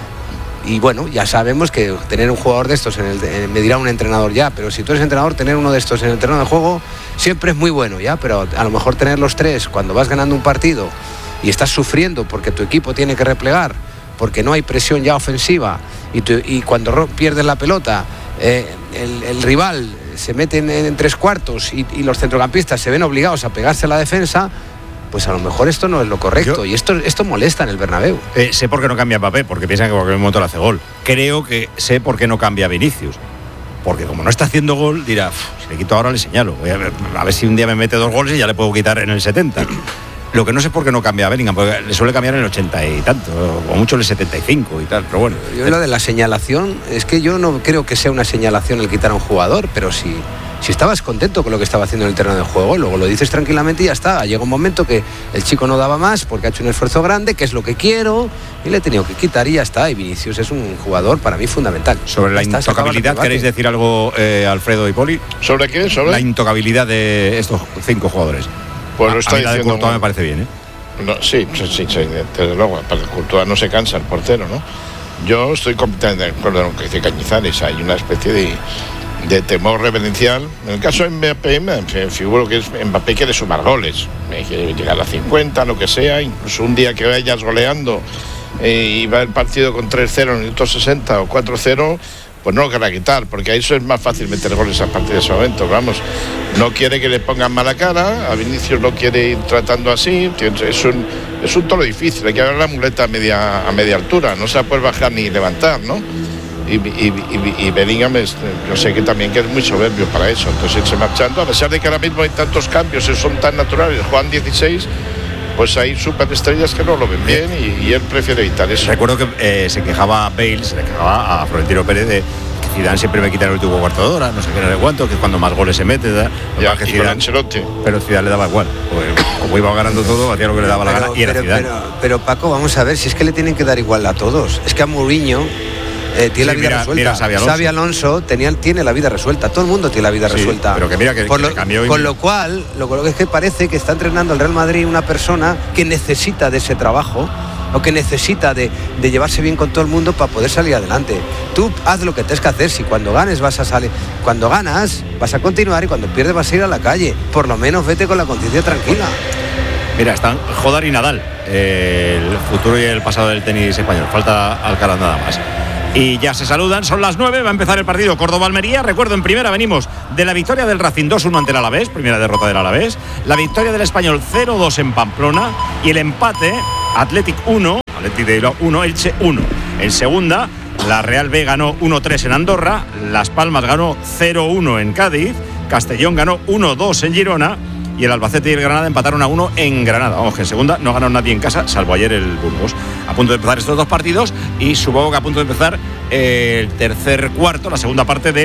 Y bueno, ya sabemos que tener un jugador de estos, en el, en, me dirá un entrenador ya, pero si tú eres entrenador, tener uno de estos en el terreno de juego siempre es muy bueno, ¿ya? Pero a lo mejor tener los tres cuando vas ganando un partido y estás sufriendo porque tu equipo tiene que replegar, porque no hay presión ya ofensiva, y, tu, y cuando pierdes la pelota, eh, el, el rival se mete en, en tres cuartos y, y los centrocampistas se ven obligados a pegarse a la defensa, pues a lo mejor esto no es lo correcto. Yo, y esto, esto molesta en el Bernabéu. Eh, sé por qué no cambia Mbappé, porque piensan que cualquier momento le hace gol. Creo que sé por qué no cambia Vinicius. Porque como no está haciendo gol, dirá, si le quito ahora le señalo. Voy a ver, a ver si un día me mete dos goles y ya le puedo quitar en el setenta. Lo que no sé es por qué no cambia a Bellingham, porque le suele cambiar en el ochenta y tanto, o mucho en el setenta y cinco y tal, pero bueno. Yo lo de la señalación, es que yo no creo que sea una señalación el quitar a un jugador, pero si, si estabas contento con lo que estaba haciendo en el terreno de juego, luego lo dices tranquilamente y ya está. Llega un momento que el chico no daba más porque ha hecho un esfuerzo grande, que es lo que quiero, y le he tenido que quitar y ya está. Y Vinicius es un jugador para mí fundamental. Sobre la intocabilidad, ¿queréis decir algo, eh, Alfredo y Poli? ¿Sobre qué? ¿Sobre? La intocabilidad de estos cinco jugadores. Pues lo está a mí la de diciendo. Courtois me parece bien, ¿eh? No, sí, sí, sí, sí, desde luego. Para el Courtois no se cansa el portero, ¿no? Yo estoy completamente de acuerdo con lo que dice Cañizares. Hay una especie de, de temor reverencial. En el caso de Mbappé, me figuro que es, Mbappé quiere sumar goles, quiere llegar a cincuenta, lo que sea. Incluso un día que vayas goleando eh, y va el partido con tres cero en el minuto sesenta o cuatro cero, pues no lo querrá quitar, porque a eso es más fácil meter goles a partir de ese momento. Vamos, no quiere que le pongan mala cara, a Vinicius lo quiere ir tratando así, es un, es un toro difícil, hay que ver la muleta a media, a media altura, no se la puede bajar ni levantar, ¿no? Y, y, y, y Bellingham, es, yo sé que también que es muy soberbio para eso, entonces irse marchando, a pesar de que ahora mismo hay tantos cambios, son tan naturales, juegan dieciséis, pues hay superestrellas que no lo ven bien y, y él prefiere evitar eso. Recuerdo que eh, se quejaba Bale, se le quejaba a Florentino Pérez de que Zidane siempre me quita el último cuarto de hora, no sé qué, no sé cuánto, que cuando más goles se mete, da, ya, que y Zidane, con Ancelotti. Pero Zidane le daba igual, pues, como iba ganando todo, hacía lo que le daba pero, la gana y era pero, Zidane. Pero, pero Paco, vamos a ver, si es que le tienen que dar igual a todos. Es que a Mourinho Eh, tiene sí, la vida mira, resuelta. Mira Xabi Alonso, Xabi Alonso tenía, tiene la vida resuelta. Todo el mundo tiene la vida sí, resuelta. Pero que mira que, Por que lo, le cambió. Con y... lo cual, lo, lo que es que parece que está entrenando el Real Madrid una persona que necesita de ese trabajo o que necesita de, de llevarse bien con todo el mundo para poder salir adelante. Tú haz lo que tienes que hacer. Si cuando ganes vas a salir, cuando ganas vas a continuar y cuando pierdes vas a ir a la calle. Por lo menos vete con la conciencia tranquila. Mira, están Jodar y Nadal, eh, el futuro y el pasado del tenis español. Falta Alcaraz nada más. Y ya se saludan, son las nueve, va a empezar el partido Córdoba-Almería. Recuerdo, en primera venimos de la victoria del Racing dos uno ante el Alavés, primera derrota del Alavés, la victoria del Español cero dos en Pamplona y el empate Athletic uno, Athletic de Bilbao uno, Elche uno. En segunda, la Real B ganó uno tres en Andorra, Las Palmas ganó cero uno en Cádiz, Castellón ganó uno dos en Girona y el Albacete y el Granada empataron a uno en Granada. Vamos, que en segunda no ganó nadie en casa, salvo ayer el Burgos. A punto de empezar estos dos partidos y supongo que a punto de empezar el tercer cuarto, la segunda parte del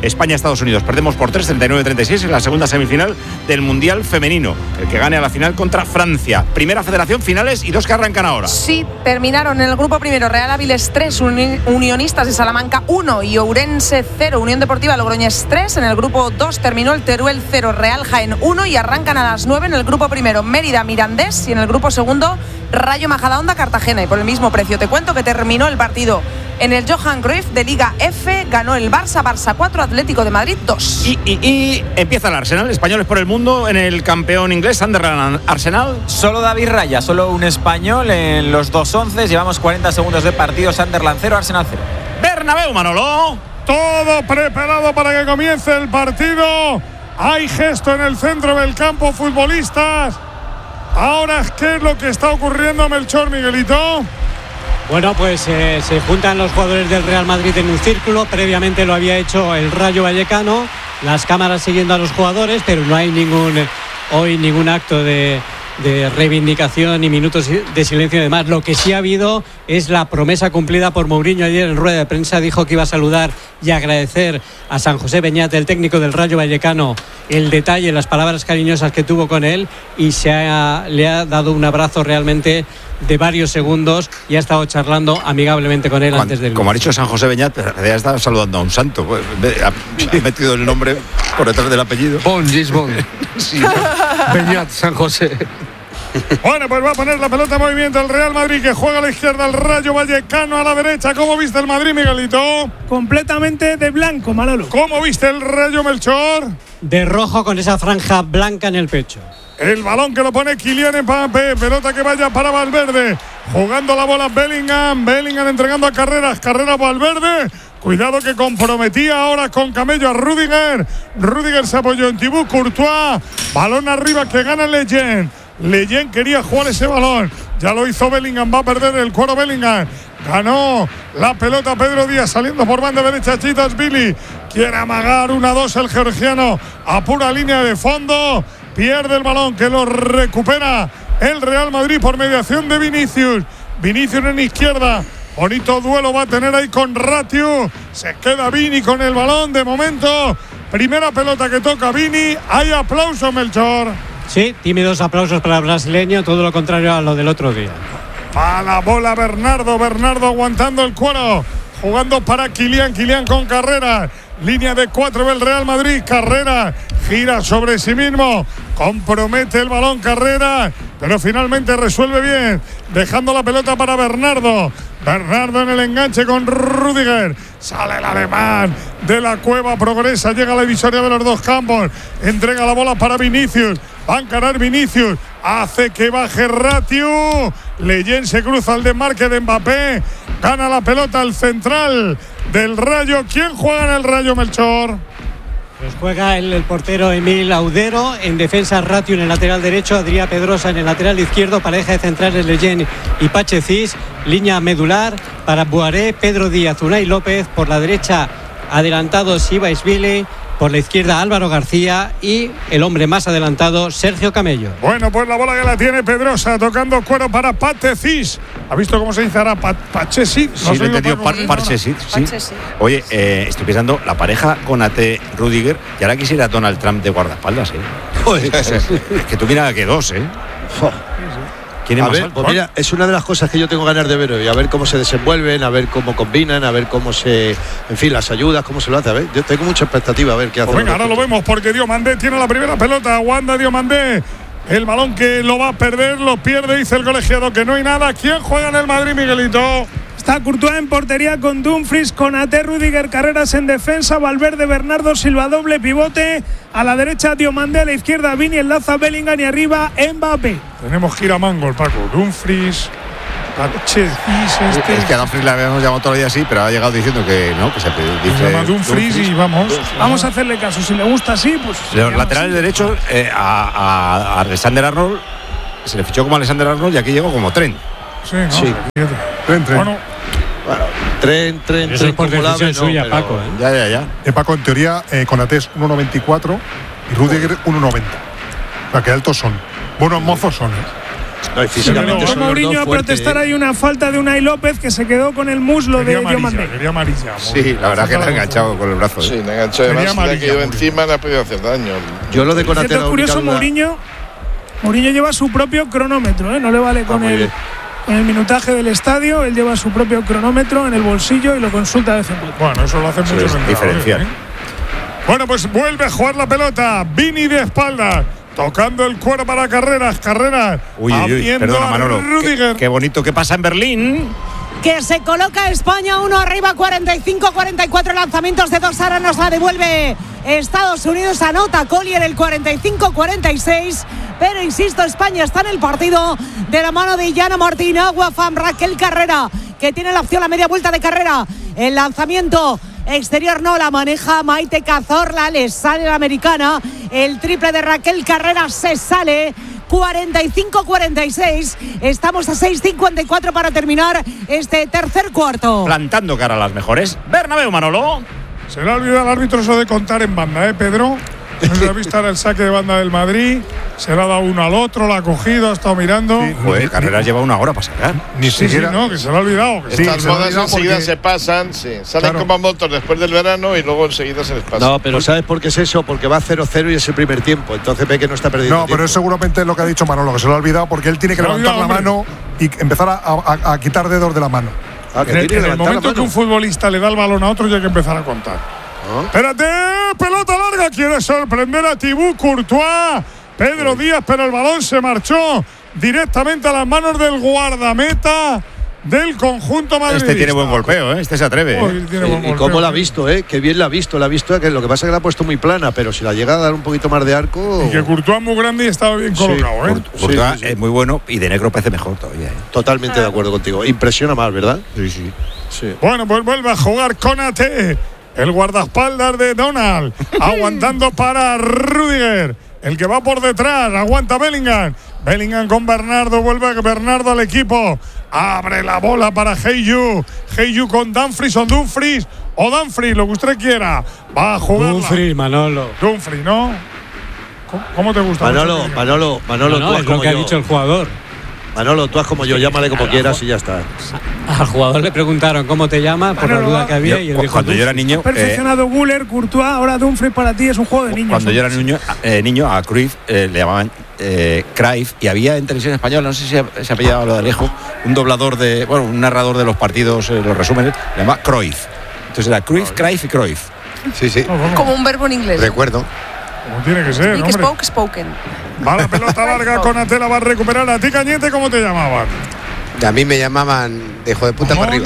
España-Estados Unidos. Perdemos por tres, treinta y nueve a treinta y seis en la segunda semifinal del Mundial Femenino. El que gane a la final contra Francia. Primera federación, finales y dos que arrancan ahora. Sí, terminaron en el grupo primero Real Áviles tres, Uni- Unionistas de Salamanca uno y Ourense cero, Unión Deportiva Logroñés tres. En el grupo dos terminó el Teruel cero, Real Jaén uno y arrancan a las nueve en el grupo primero Mérida Mirandés y en el grupo segundo Rayo Majadahonda Cartagena. Y por el mismo precio te cuento que terminó el partido en el Johan Cruyff de Liga F, ganó el Barça, Barça cuatro, Atlético de Madrid dos. Y, y, y empieza el Arsenal, españoles por el mundo en el campeón inglés, Sunderland Arsenal. Solo David Raya, solo un español en los dos once. Llevamos cuarenta segundos de partido. Sunderland cero, Arsenal cero. Bernabéu, Manolo. Todo preparado para que comience el partido. Hay gesto en el centro del campo, futbolistas. Ahora, ¿qué es lo que está ocurriendo, Melchor, Miguelito? Bueno, pues eh, se juntan los jugadores del Real Madrid en un círculo. Previamente lo había hecho el Rayo Vallecano. Las cámaras siguiendo a los jugadores, pero no hay ningún hoy ningún acto de, de reivindicación ni minutos de silencio y demás. Lo que sí ha habido es la promesa cumplida por Mourinho ayer en rueda de prensa. Dijo que iba a saludar y agradecer a San José Beñat, el técnico del Rayo Vallecano, el detalle, las palabras cariñosas que tuvo con él, y se ha, le ha dado un abrazo realmente de varios segundos y ha estado charlando amigablemente con él. Cuando, antes del... Como ha dicho San José Beñat, ya estaba saludando a un santo. Ha, ha metido el nombre por detrás del apellido. Bon, Gisbon. Sí. Beñat, San José. Bueno, pues va a poner la pelota en movimiento el Real Madrid, que juega a la izquierda, el Rayo Vallecano a la derecha. ¿Cómo viste el Madrid, Miguelito? Completamente de blanco, Manolo. ¿Cómo viste el Rayo, Melchor? De rojo con esa franja blanca en el pecho. El balón que lo pone Kylian Mbappé, pelota que vaya para Valverde, jugando la bola Bellingham, Bellingham entregando a Carreras, Carreras Valverde, cuidado que comprometía ahora con Camello a Rüdiger, Rüdiger se apoyó en Thibaut Courtois, balón arriba que gana Leyen, Leyen quería jugar ese balón, ya lo hizo Bellingham, va a perder el cuero Bellingham, ganó la pelota Pedro Díaz saliendo por banda derecha, Chitashvili, quiere amagar una dos el georgiano a pura línea de fondo. Pierde el balón que lo recupera el Real Madrid por mediación de Vinicius. Vinicius en izquierda. Bonito duelo va a tener ahí con Ratiu. Se queda Vini con el balón de momento. Primera pelota que toca Vini. Hay aplauso, Melchor. Sí, tímidos aplausos para el brasileño. Todo lo contrario a lo del otro día. A la bola Bernardo. Bernardo aguantando el cuero. Jugando para Kylian. Kylian con Carreras. Línea de cuatro del Real Madrid. Carrera gira sobre sí mismo. Compromete el balón Carrera, pero finalmente resuelve bien, dejando la pelota para Bernardo. Bernardo en el enganche con Rüdiger. Sale el alemán de la cueva, progresa, llega a la divisoria de los dos campos. Entrega la bola para Vinicius. Va a encarar Vinicius. Hace que baje Ratiu. Leyen se cruza al desmarque de Mbappé. Gana la pelota al central del Rayo. ¿Quién juega en el Rayo, Melchor? Pues juega el, el portero Emil Audero, en defensa Ratiu en el lateral derecho, Adrià Pedrosa en el lateral izquierdo, pareja de centrales Leyen y Pache Cis, línea medular para Boiré, Pedro Díaz, Unai López, por la derecha adelantado Sibaishvili, por la izquierda Álvaro García y el hombre más adelantado Sergio Camello. Bueno, pues la bola que la tiene Pedrosa, tocando cuero para Pache Cis. ¿Ha visto cómo se dice ahora? Pa Pache Cis. Sí, lo he entendido, Pache Cis. Sí. Oye, eh, estoy pensando, la pareja Konate Rüdiger, y ahora quisiera Donald Trump de guardaespaldas, ¿eh? Joder, es, es que tú mira que dos, ¿eh? A ver, pues mira, es una de las cosas que yo tengo ganas de ver hoy, a ver cómo se desenvuelven, a ver cómo combinan, a ver cómo se, en fin, las ayudas, cómo se lo hace, a ver, yo tengo mucha expectativa a ver qué hace. Pues venga, ahora lo vemos porque Diomandé tiene la primera pelota, Wanda Diomandé, el balón que lo va a perder, lo pierde, dice el colegiado que no hay nada. ¿Quién juega en el Madrid, Miguelito? Está Courtois en portería con Dumfries, Konaté, Rüdiger, Carreras en defensa, Valverde, Bernardo Silva, doble pivote. A la derecha Diomandé, a la izquierda Vini, enlaza Bellingham y arriba Mbappé. Tenemos que ir a Mango, Paco. Dumfries, Pache Cis, este. Es que a Dumfries le habíamos llamado todo el día así, pero ha llegado diciendo que no, que se dice. Se llama Dumfries, Dumfries y vamos. Dumfries. Vamos a hacerle caso. Si le gusta así, pues. Los laterales derechos eh, a, a, a Alexander Arnold se le fichó como Alexander Arnold y aquí llegó como Tren. Sí, ¿no? Sí. Tren, tren. Bueno. Bueno, tren, tren, eso es por decisión no, suya, pero... Paco. ¿eh? Ya, ya, ya. Eh, Paco, en teoría, eh, Konaté es uno noventa y cuatro y Rüdiger uno noventa. O sea, que altos son. Buenos mozos son, ¿eh? No, y físicamente son los Mourinho dos a protestar, fuertes, hay una falta de Unai López que se quedó con el muslo Quería de Diomandé. amarilla, quería amarilla. Sí, la verdad que le ha enganchado con el brazo. ¿eh? Sí, le ha enganchado. Quería Además, le ha amarilla, caído Mourinho. encima, le ha podido hacer daño. Yo lo de Konaté, Cierto, la curioso, única duda- Mourinho, Mourinho lleva su propio cronómetro, ¿eh? No le vale con muy el, bien. con el minutaje del estadio, él lleva su propio cronómetro en el bolsillo y lo consulta de vez en cuando. Bueno, eso lo hace Eso mucho es diferencial. Bueno, pues vuelve a jugar la pelota. Vini de espalda, tocando el cuero para Carreras. Carreras. Uy, uy, uy, abriendo perdona, a Manolo. Rüdiger. Qué, qué bonito que pasa en Berlín. Que se coloca España uno arriba, cuarenta y cinco cuarenta y cuatro lanzamientos de dos. Ahora nos la devuelve Estados Unidos. Anota Collier el cuarenta y cinco cuarenta y seis. Pero insisto, España está en el partido de la mano de Yana Martín, Aguafam, Raquel Carrera, que tiene la opción, la media vuelta de carrera. El lanzamiento exterior no la maneja Maite Cazorla, le sale la americana. El triple de Raquel Carrera se sale. cuarenta y cinco cuarenta y seis. Estamos a seis cincuenta y cuatro para terminar este tercer cuarto. Plantando cara a las mejores. Bernabéu, Manolo. Se le ha olvidado al árbitro eso de contar en banda, ¿eh, Pedro? No se ha visto ahora el saque de banda del Madrid. Se le ha dado uno al otro, lo ha cogido, ha estado mirando. Sí, joder, Carreras lleva una hora para sacar. Ni sí, siquiera. Sí, no, que se lo ha olvidado. Que Estas sí, modas enseguida porque... se pasan, sí. Salen Claro. como motos después del verano y luego enseguida se les pasa. No, pero ¿sabes por qué es eso? Porque va cero cero y es el primer tiempo. Entonces ve que no está perdiendo No, pero tiempo. es seguramente lo que ha dicho Manolo, que se lo ha olvidado porque él tiene que Se lo ha levantar la olvidado, mano y empezar a, a- a quitar dedos de la mano. Ah, que En el, tiene en que el levantar la momento mano. que un futbolista le da el balón a otro, ya hay que empezar a contar. ¿Ah? Espérate, pelota larga, quiere sorprender a Thibaut Courtois. Pedro Díaz, pero el balón se marchó directamente a las manos del guardameta del conjunto madridista. Este tiene buen golpeo, ¿eh? Este se atreve. Uy, ¿eh? tiene Sí, buen y golpeo. cómo la ha visto, ¿eh? Qué bien la ha visto, la ha visto. Que lo que pasa es que la ha puesto muy plana, pero si la llega a dar un poquito más de arco. Y que Courtois es muy grande y estaba bien Sí, colocado, ¿eh? Court- Courtois Sí, sí, sí. es muy bueno y de negro parece mejor todavía. ¿eh? Totalmente de acuerdo contigo. Impresiona más, ¿verdad? Sí, sí. Sí. Bueno, pues vuelve a jugar Konaté, el guardaespaldas de Donald, aguantando para Rüdiger, el que va por detrás, aguanta Bellingham. Bellingham con Bernardo, vuelve Bernardo al equipo, abre la bola para Heiyu, Heiyu con Dumfries o Dumfries o Dumfries, lo que usted quiera, va a jugar. Dumfries, Manolo. Dumfries, ¿no? ¿Cómo, cómo te gusta? Manolo, Manolo, Manolo, No, tú no, haz es lo como que ha yo. dicho el jugador. Manolo, tú haz como yo, llámale como quieras y ya está. Al jugador le preguntaron cómo te llamas por la Manolo, duda que había Yo, y él cu- dijo cuando yo era Dumfries. niño, eh, Perfeccionado Guller, Courtois, ahora Dumfries para ti es un juego de niños. cuando ¿no? yo era niño, eh, niño a Cruyff eh, le llamaban eh, Cruyff y había en televisión española, no sé si se apellidaba lo de Alejo, un doblador de, bueno, un narrador de los partidos, eh, los resúmenes, le llamaba Cruyff. Entonces era Cruyff, Cruyff y Cruyff. Sí, sí. Como un verbo en inglés. Recuerdo. Como tiene que ser, Y que hombre. spoke, spoken. Va la pelota larga, Konaté la va a recuperar. A ti, Cañete, ¿cómo te llamaban? A mí me llamaban de hijo de puta para arriba.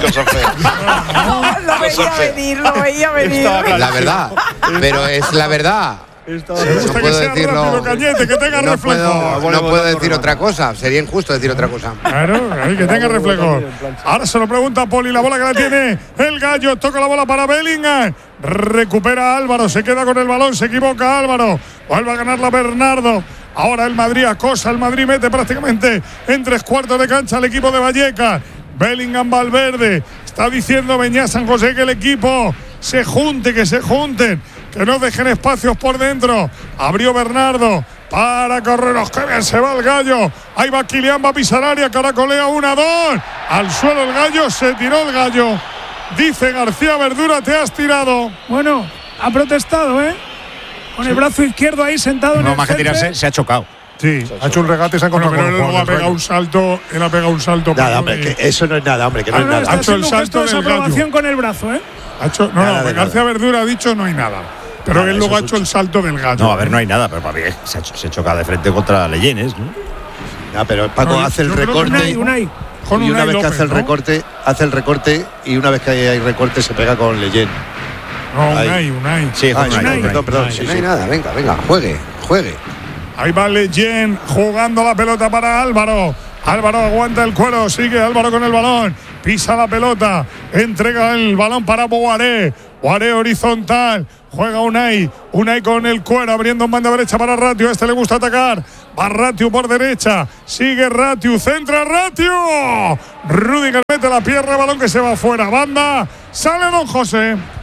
No, lo veía venir, lo veía venir. La verdad. Pero es la verdad. Me No gusta que puedo sea decirlo. rápido, Cañete, que tenga No reflejo. puedo, no puedo decir otra cosa. Sería injusto decir otra cosa. Claro, ahí, que tenga reflejo. Ahora se lo pregunta a Poli, la bola que la tiene el Gallo, toca la bola para Bellingham, recupera a Álvaro, se queda con el balón, se equivoca Álvaro, vuelve a ganar la Bernardo. Ahora el Madrid acosa, el Madrid mete prácticamente en tres cuartos de cancha al equipo de Vallecas. Bellingham, Valverde, está diciendo Beñá San José que el equipo se junte, que se junten, que no dejen espacios por dentro. Abrió Bernardo para Carreras, que bien se va el Gallo. Ahí va Kylian, va a pisar área, caracolea una, dos. Al suelo el Gallo, se tiró el Gallo. Dice García Verdura, te has tirado. Bueno, ha protestado, ¿eh? Con el brazo izquierdo ahí sentado en No el más que césped. tirarse, se ha chocado. Sí, ha hecho un regate y se ha Bueno, encontrado pero con él los luego ha jugadores pegado del un salto, él ha pegado un salto. Nada, pero- hombre, que eso no es nada, hombre, que no Ah, es no, nada. está Ha hecho el haciendo un salto gesto de del desaprobación Gallo. con el brazo, ¿eh? Ha hecho, no, Nada no, de García nada. Verdura ha dicho no hay nada. Pero Nada, él luego eso ha es hecho un- el salto del Gallo. No, a ver, no hay nada, pero para mí se ha, se choca de frente contra Leyenes, ¿no? No, pero Paco No, yo- hace el yo creo que recorte. Unai, Unai. Con Y una Unai vez que López, hace el ¿no? recorte, hace el recorte y una vez que hay recorte se pega con Leyen. No, Ahí. Unai, Unai. Sí, Ah, con Unai, Unai, Unai. perdón, perdón, sí, No hay sí. nada. Venga, venga. Juegue, juegue. Ahí va Leyen jugando la pelota para Álvaro. Álvaro aguanta el cuero, sigue Álvaro con el balón, pisa la pelota, entrega el balón para Boaré. Boaré horizontal, juega Unai, Unai con el cuero, abriendo en banda derecha para Ratiu. A este le gusta atacar, va Ratiu por derecha, sigue Ratiu, centra Ratiu. Rüdiger mete la pierna, balón que se va fuera, banda, sale Don José.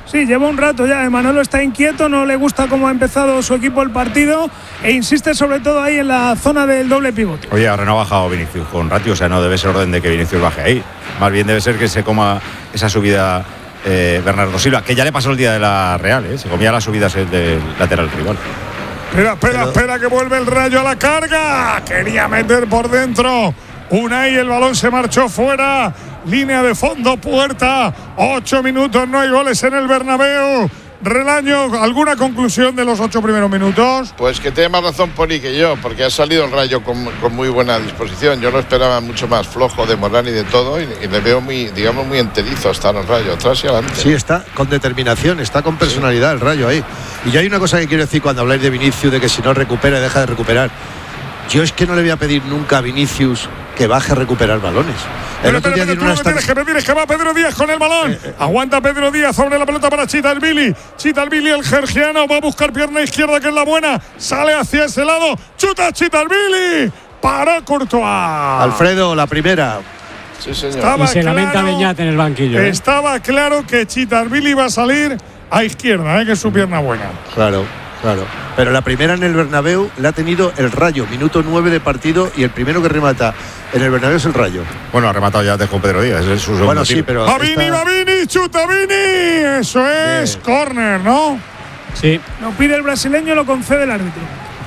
Sí, lleva un rato ya. Manolo está inquieto, no le gusta cómo ha empezado su equipo el partido e insiste sobre todo ahí en la zona del doble pivote. Oye, ahora no ha bajado Vinicius con ratio, o sea, no debe ser orden de que Vinicius baje ahí. Más bien debe ser que se coma esa subida eh, Bernardo Silva, que ya le pasó el día de la Real, ¿eh? Se comía las subidas del lateral rival. Espera, espera, espera, que vuelve el Rayo a la carga. Quería meter por dentro Unai, el balón se marchó fuera. Línea de fondo, puerta. Ocho minutos, no hay goles en el Bernabéu. Relaño, ¿alguna conclusión de los ocho primeros minutos? Pues que tiene más razón Poli que yo, porque ha salido el Rayo con, con muy buena disposición. Yo lo esperaba mucho más flojo de Morán y de todo, y, y le veo muy, digamos, muy enterizo hasta el Rayo, atrás y adelante. Sí, está con determinación, está con personalidad el Rayo ahí. Y ya hay una cosa que quiero decir cuando habláis de Vinicius, de que si no recupera, deja de recuperar. Yo es que no le voy a pedir nunca a Vinicius que baje a recuperar balones. El pero, otro pero, día pero tú no me tienes que pedir, es que va Pedro Díaz con el balón. Eh, eh, Aguanta Pedro Díaz sobre la pelota para Chitalvili. Chitalvili, el georgiano, va a buscar pierna izquierda, que es la buena. Sale hacia ese lado. Chuta Chitalvili. Para Courtois. Alfredo, la primera. Sí, señor. Estaba y se claro, lamenta Beñat en el banquillo. ¿eh? Estaba claro que Chitalvili iba a salir a izquierda, ¿eh? Que es su pierna buena. Claro. Claro, pero la primera en el Bernabéu la ha tenido el Rayo, minuto nueve de partido, y el primero que remata en el Bernabéu es el Rayo. Bueno, ha rematado ya antes con Pedro Díaz, es su segundo Bueno, sí, tiro. pero va Vini, va Vini, chuta Vini. Eso es córner, ¿no? Sí. Lo pide el brasileño, lo concede el árbitro.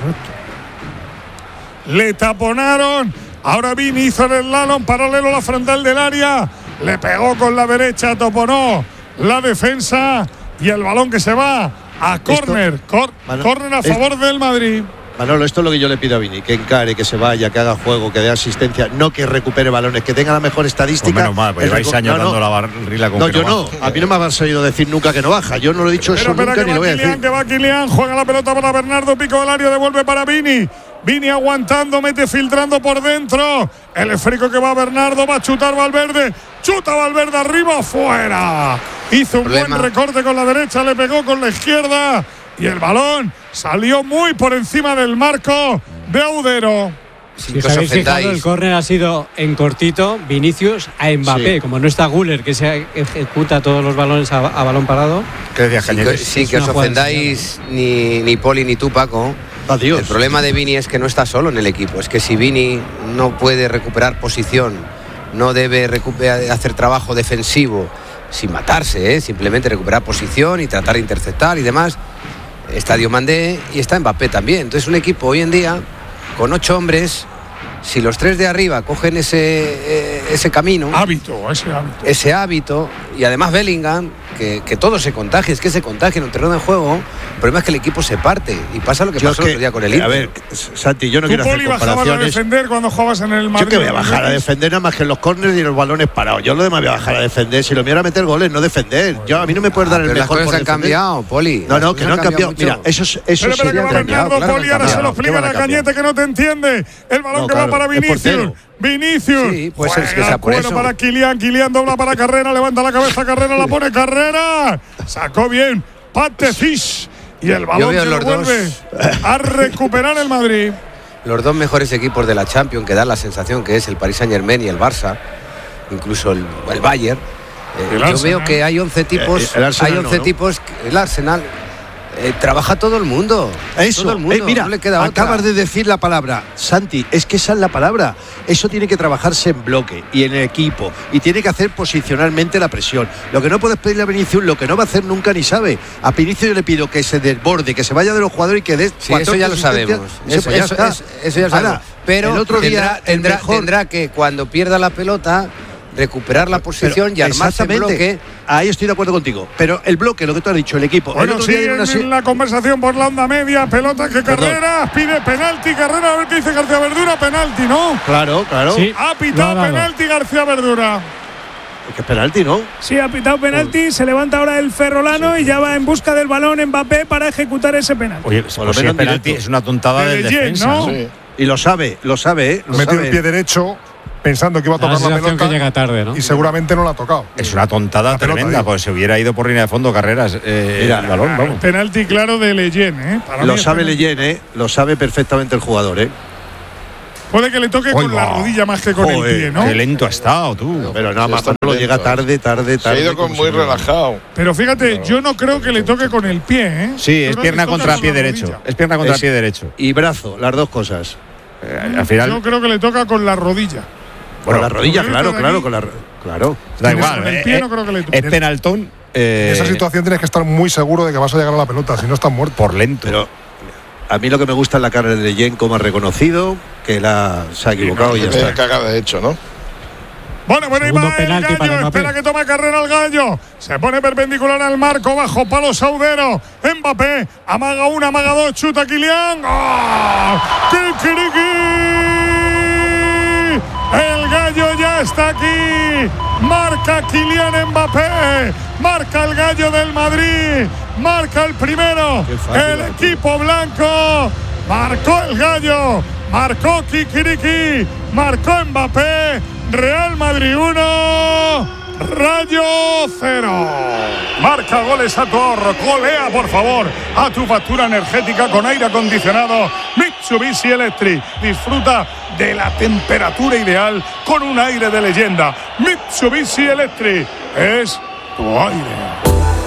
Le taponaron. Ahora Vini hizo el slalom paralelo a la frontal del área. Le pegó con la derecha, taponó la defensa y el balón que se va a córner, Cor córner a favor es, del Madrid. Manolo, esto es lo que yo le pido a Vini, que encare, que se vaya, que haga juego, que dé asistencia, no que recupere balones, que tenga la mejor estadística. Pues menos mal, pues lleváis años no, no. dando la barrila con No, que yo no, no, a mí no me habéis oído decir nunca que no baja, yo no lo he dicho Pero eso nunca ni lo voy a Kylian, decir. Que va Kylian, juega la pelota para Bernardo, pico del área, devuelve para Vini. Vini aguantando, mete filtrando por dentro. El esférico que va a Bernardo, va a chutar Valverde. Chuta Valverde arriba, fuera. Hizo un Problema. buen recorte con la derecha, le pegó con la izquierda. Y el balón salió muy por encima del marco de Audero. Si os habéis fijado, el córner ha sido en cortito, Vinicius a Mbappé. Sí. Como no está Güler, que se ejecuta todos los balones a, a balón parado. ¿Qué decías, Cañete? Sí, sí, que os ofendáis ni, ni Poli ni tú, Paco. Adiós. El problema de Vini es que no está solo en el equipo. Es que si Vini no puede recuperar posición, no debe recuperar, hacer trabajo defensivo sin matarse, ¿eh? Simplemente recuperar posición y tratar de interceptar y demás. Está Diomandé y está Mbappé también. Entonces un equipo hoy en día con ocho hombres, si los tres de arriba cogen ese, eh, ese camino, hábito, ese hábito, ese hábito, y además Bellingham, que, que todo se contagie, es que se contagia en un terreno de juego. El problema es que el equipo se parte y pasa lo que yo pasó que, el otro día con el Inter. A ver, Santi, yo no ¿Tú, quiero Poli, hacer comparaciones. a defender cuando jugabas en el Madrid? Yo que voy a bajar a defender nada más que en los córneres y en los balones parados. Yo lo demás voy a bajar a defender. Si lo mío era meter goles, no defender. Yo, a mí no me puedes ah, dar el pero mejor las cosas por han cambiado, Poli. No, no, que no han cambiado. Mira, eso es eso pero, pero que va Bernardo, claro, Poli, ahora se lo explica la Cañete que no te entiende. El balón no, que claro, va para Vinicius. Vinicius. Sí, pues es que sea por eso. para Kylian, Kylian dobla para Carrera, levanta la cabeza, Carrera la pone Carrera. Sacó bien Patefis y el balón que lo vuelve a recuperar el Madrid. Los dos mejores equipos de la Champions, que dan la sensación que es el Paris Saint-Germain y el Barça, incluso el, el Bayern. Eh, el yo Arsenal. Veo que hay once tipos, el, el hay once no, ¿no? tipos, el Arsenal. Eh, trabaja todo el mundo. Eso, todo el mundo. Eh, mira, no le queda acabas otra. de decir la palabra, Santi, es que esa es la palabra. Eso tiene que trabajarse en bloque y en equipo y tiene que hacer posicionalmente la presión. Lo que no puedes pedirle a Vinicius, lo que no va a hacer nunca ni sabe. A Vinicius yo le pido que se desborde, que se vaya de los jugadores y que dé sí, eso ya lo sabemos. Eso, eso, eso, eso, eso ya lo sabemos. Ahora, pero el otro tendrá, día tendrá, mejor... tendrá que cuando pierda la pelota recuperar la posición pero, y armarse en bloque. Ahí estoy de acuerdo contigo. Pero el bloque, lo que tú has dicho, el equipo. Bueno, el sí, en una... la conversación por la onda media, pelota que Carrera, pide penalti, Carrera, a ver qué dice García Verdura, penalti, ¿no? Claro, claro. Sí. Ha pitado no, penalti García Verdura. Es que es penalti, ¿no? Sí, ha pitado penalti, se levanta ahora el ferrolano sí. y ya va en busca del balón Mbappé para ejecutar ese penalti. Oye, por lo menos penalti es una tontada del de defensa, ¿no? Sí. Y lo sabe, lo sabe, ¿eh? Lo Metió sabe. el pie derecho pensando que iba a tocar la, la pelota que llega tarde, ¿no? y seguramente no la ha tocado. Es una tontada la tremenda, porque se hubiera ido por línea de fondo Carreras eh, Mira, el balón, vamos. Penalti claro de Leyen, ¿eh? Para lo sabe Leyen, ¿eh? Lo sabe perfectamente el jugador, ¿eh? Puede que le toque Oiga. con la rodilla más que con Joder, el pie, ¿no? Qué lento ha estado, tú. Pero nada más está lo lento, llega tarde, tarde, tarde. Se ha ido con como muy si no- relajado. Pero fíjate, yo no creo que le toque con el pie, ¿eh? Sí, Yo es creo pierna que toca contra con pie la derecho. rodilla. Es pierna contra Es- pie derecho. Y brazo, las dos cosas. Eh, al final, Yo creo que le toca con la rodilla. Con la rodilla, con claro, esto de claro, aquí. con la ro- claro. da Con igual. el eh, pie eh, no creo que le toque. es penaltón. eh, En esa situación tienes que estar muy seguro de que vas a llegar a la pelota, si no estás muerto. Por lento. Pero a mí lo que me gusta es la cara de Leyen, como ha reconocido que la, se ha equivocado y ya Vaya está. cagada de hecho, ¿no? Bueno, bueno, ahí Segundo va el penalti para gallo, Mbappé. espera que toma carrera el gallo. Se pone perpendicular al marco, bajo palo Saudero. Mbappé, amaga una, amaga dos, chuta Kylian. ¡Gol! ¡Kikiriki! El gallo ya está aquí. Marca Kylian Mbappé. Marca el gallo del Madrid. Marca el primero. Qué fácil, El Arturo. equipo blanco. Marcó el gallo. Marcó Kikiriki. Marcó Mbappé. Real Madrid uno, Rayo cero. Marca goles a tu ahorro. Golea, por favor, a tu factura energética con aire acondicionado Mitsubishi Electric. Disfruta de la temperatura ideal con un aire de leyenda. Mitsubishi Electric es tu aire.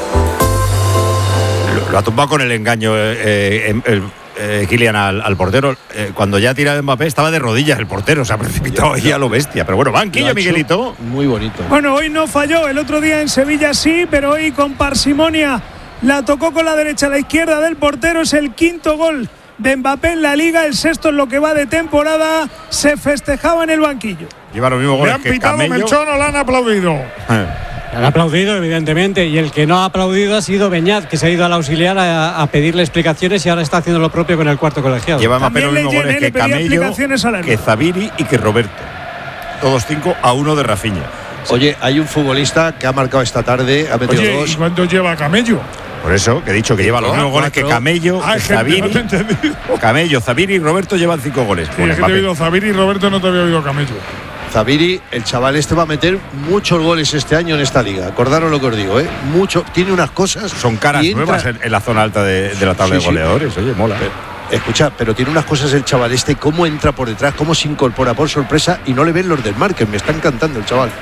Lo, lo ha tumbado con el engaño eh, eh, el, eh, Kylian al, al portero. Eh, cuando ya ha tirado Mbappé estaba de rodillas el portero. Se ha precipitado ahí a lo bestia. Pero bueno, Lo ha banquillo, hecho Miguelito. Muy bonito. Bueno, hoy no falló, el otro día en Sevilla sí, pero hoy con parsimonia la tocó con la derecha a la izquierda del portero. Es el quinto gol de Mbappé en la Liga, el sexto en lo que va de temporada. Se festejaba en el banquillo. Lleva los mismos Le goles han que pitado Camello. Melchor o le han aplaudido. Han aplaudido, evidentemente, y el que no ha aplaudido ha sido Beñat, que se ha ido al auxiliar a, a pedirle explicaciones y ahora está haciendo lo propio con el cuarto colegiado. Lleva Mbappé los También mismos le goles llené, que le pedía Camello, explicaciones al árbitro. que Zabiri y que Roberto. Todos cinco a uno de Rafinha. Oye, hay un futbolista que ha marcado esta tarde, ha metido Oye, ¿y dos. cuánto lleva Camello? Por eso que he dicho que lleva los mismos goles que cuatro. Camello, Ah, que es que no te he Zabiri. entendido. Camello, Zabiri y Roberto llevan cinco goles. Sí, Bueno, es que te he Mbappé. oído Zabiri y Roberto, no te había oído Camello. Zabiri, el chaval este va a meter muchos goles este año en esta liga. Acordaros lo que os digo, ¿eh? Mucho, tiene unas cosas. Son caras y entra- nuevas en, en la zona alta de, de la tabla Sí, de sí. goleadores. Oye, mola. Pero, escucha, pero tiene unas cosas el chaval este, cómo entra por detrás, cómo se incorpora por sorpresa y no le ven los del marque. Me está encantando el chaval.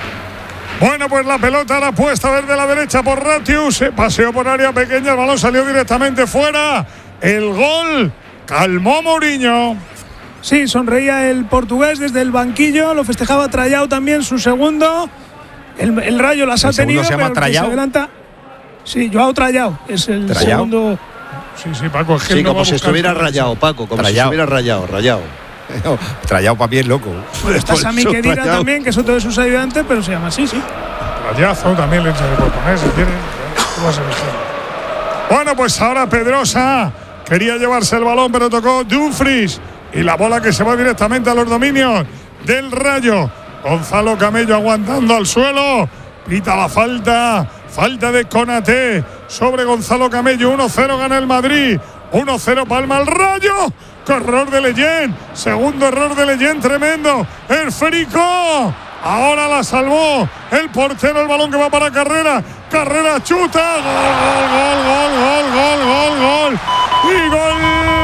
Bueno, pues la pelota la puesta desde la derecha por Ratius. Se paseó por área pequeña, el balón salió directamente fuera. El gol calmó Mourinho. Sí, sonreía el portugués desde el banquillo, lo festejaba Trayao también, su segundo. El, el Rayo las ¿El ha segundo tenido, se llama pero el que Trayao? se adelanta. Sí, Joao Trayao es el ¿Trayao? segundo. Sí, sí, Paco, es que Sí, él no va como a si buscar estuviera goles. rayado, Paco, como si Rayado. estuviera rayado, rayado. No, Trayao para bien loco. Está Por Sami eso, Khedira Trayao. también, que es otro de sus ayudantes, pero se llama así, sí. Rayazo también le se le puede poner si quiere. ¿Qué vas a elegir? Bueno, pues ahora Pedrosa quería llevarse el balón, pero tocó Dumfries. Y la bola que se va directamente a los dominios del Rayo. Gonzalo Camello aguantando al suelo. Pita la falta. Falta de Konaté sobre Gonzalo Camello. uno cero gana el Madrid. uno cero palma el Rayo. ¡Qué error de Leyen! Segundo error de Leyen, tremendo. El Férico. Ahora la salvó el portero, el balón que va para Carrera. Carrera chuta. Gol, gol, gol, gol, gol, gol, gol. Y gol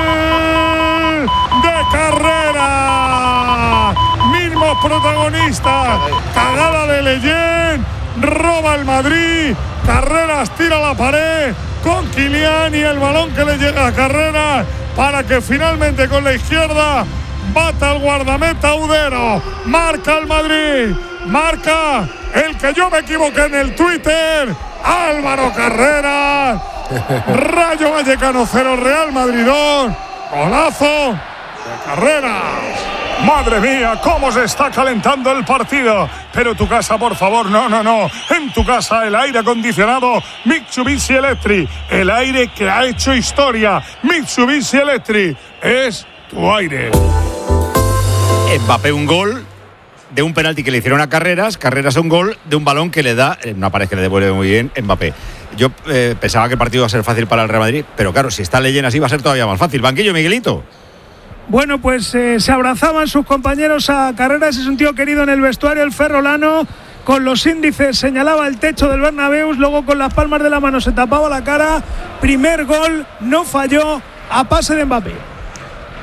de Carrera. Mismos protagonistas. Cagada de Leyen. Roba el Madrid. Carreras tira la pared con Kylian y el balón que le llega a Carreras para que finalmente con la izquierda bata al guardameta Udero. Marca el Madrid. Marca el que yo me equivoqué en el Twitter. Álvaro Carreras. Rayo Vallecano cero, Real Madrid dos. Golazo de Carreras. Madre mía, cómo se está calentando el partido. Pero tu casa, por favor, no, no, no. En tu casa el aire acondicionado Mitsubishi Electric. El aire que ha hecho historia. Mitsubishi Electric es tu aire. Mbappé un gol de un penalti que le hicieron a Carreras, Carreras un gol de un balón que le da, una pared que le devuelve muy bien Mbappé. Yo eh, pensaba que el partido iba a ser fácil para el Real Madrid, pero claro, si está Leyen así va a ser todavía más fácil. Banquillo, Miguelito. Bueno, pues eh, se abrazaban sus compañeros a Carreras, es un tío querido en el vestuario, el ferrolano. Con los índices señalaba el techo del Bernabéu, luego con las palmas de la mano se tapaba la cara. Primer gol, no falló, a pase de Mbappé.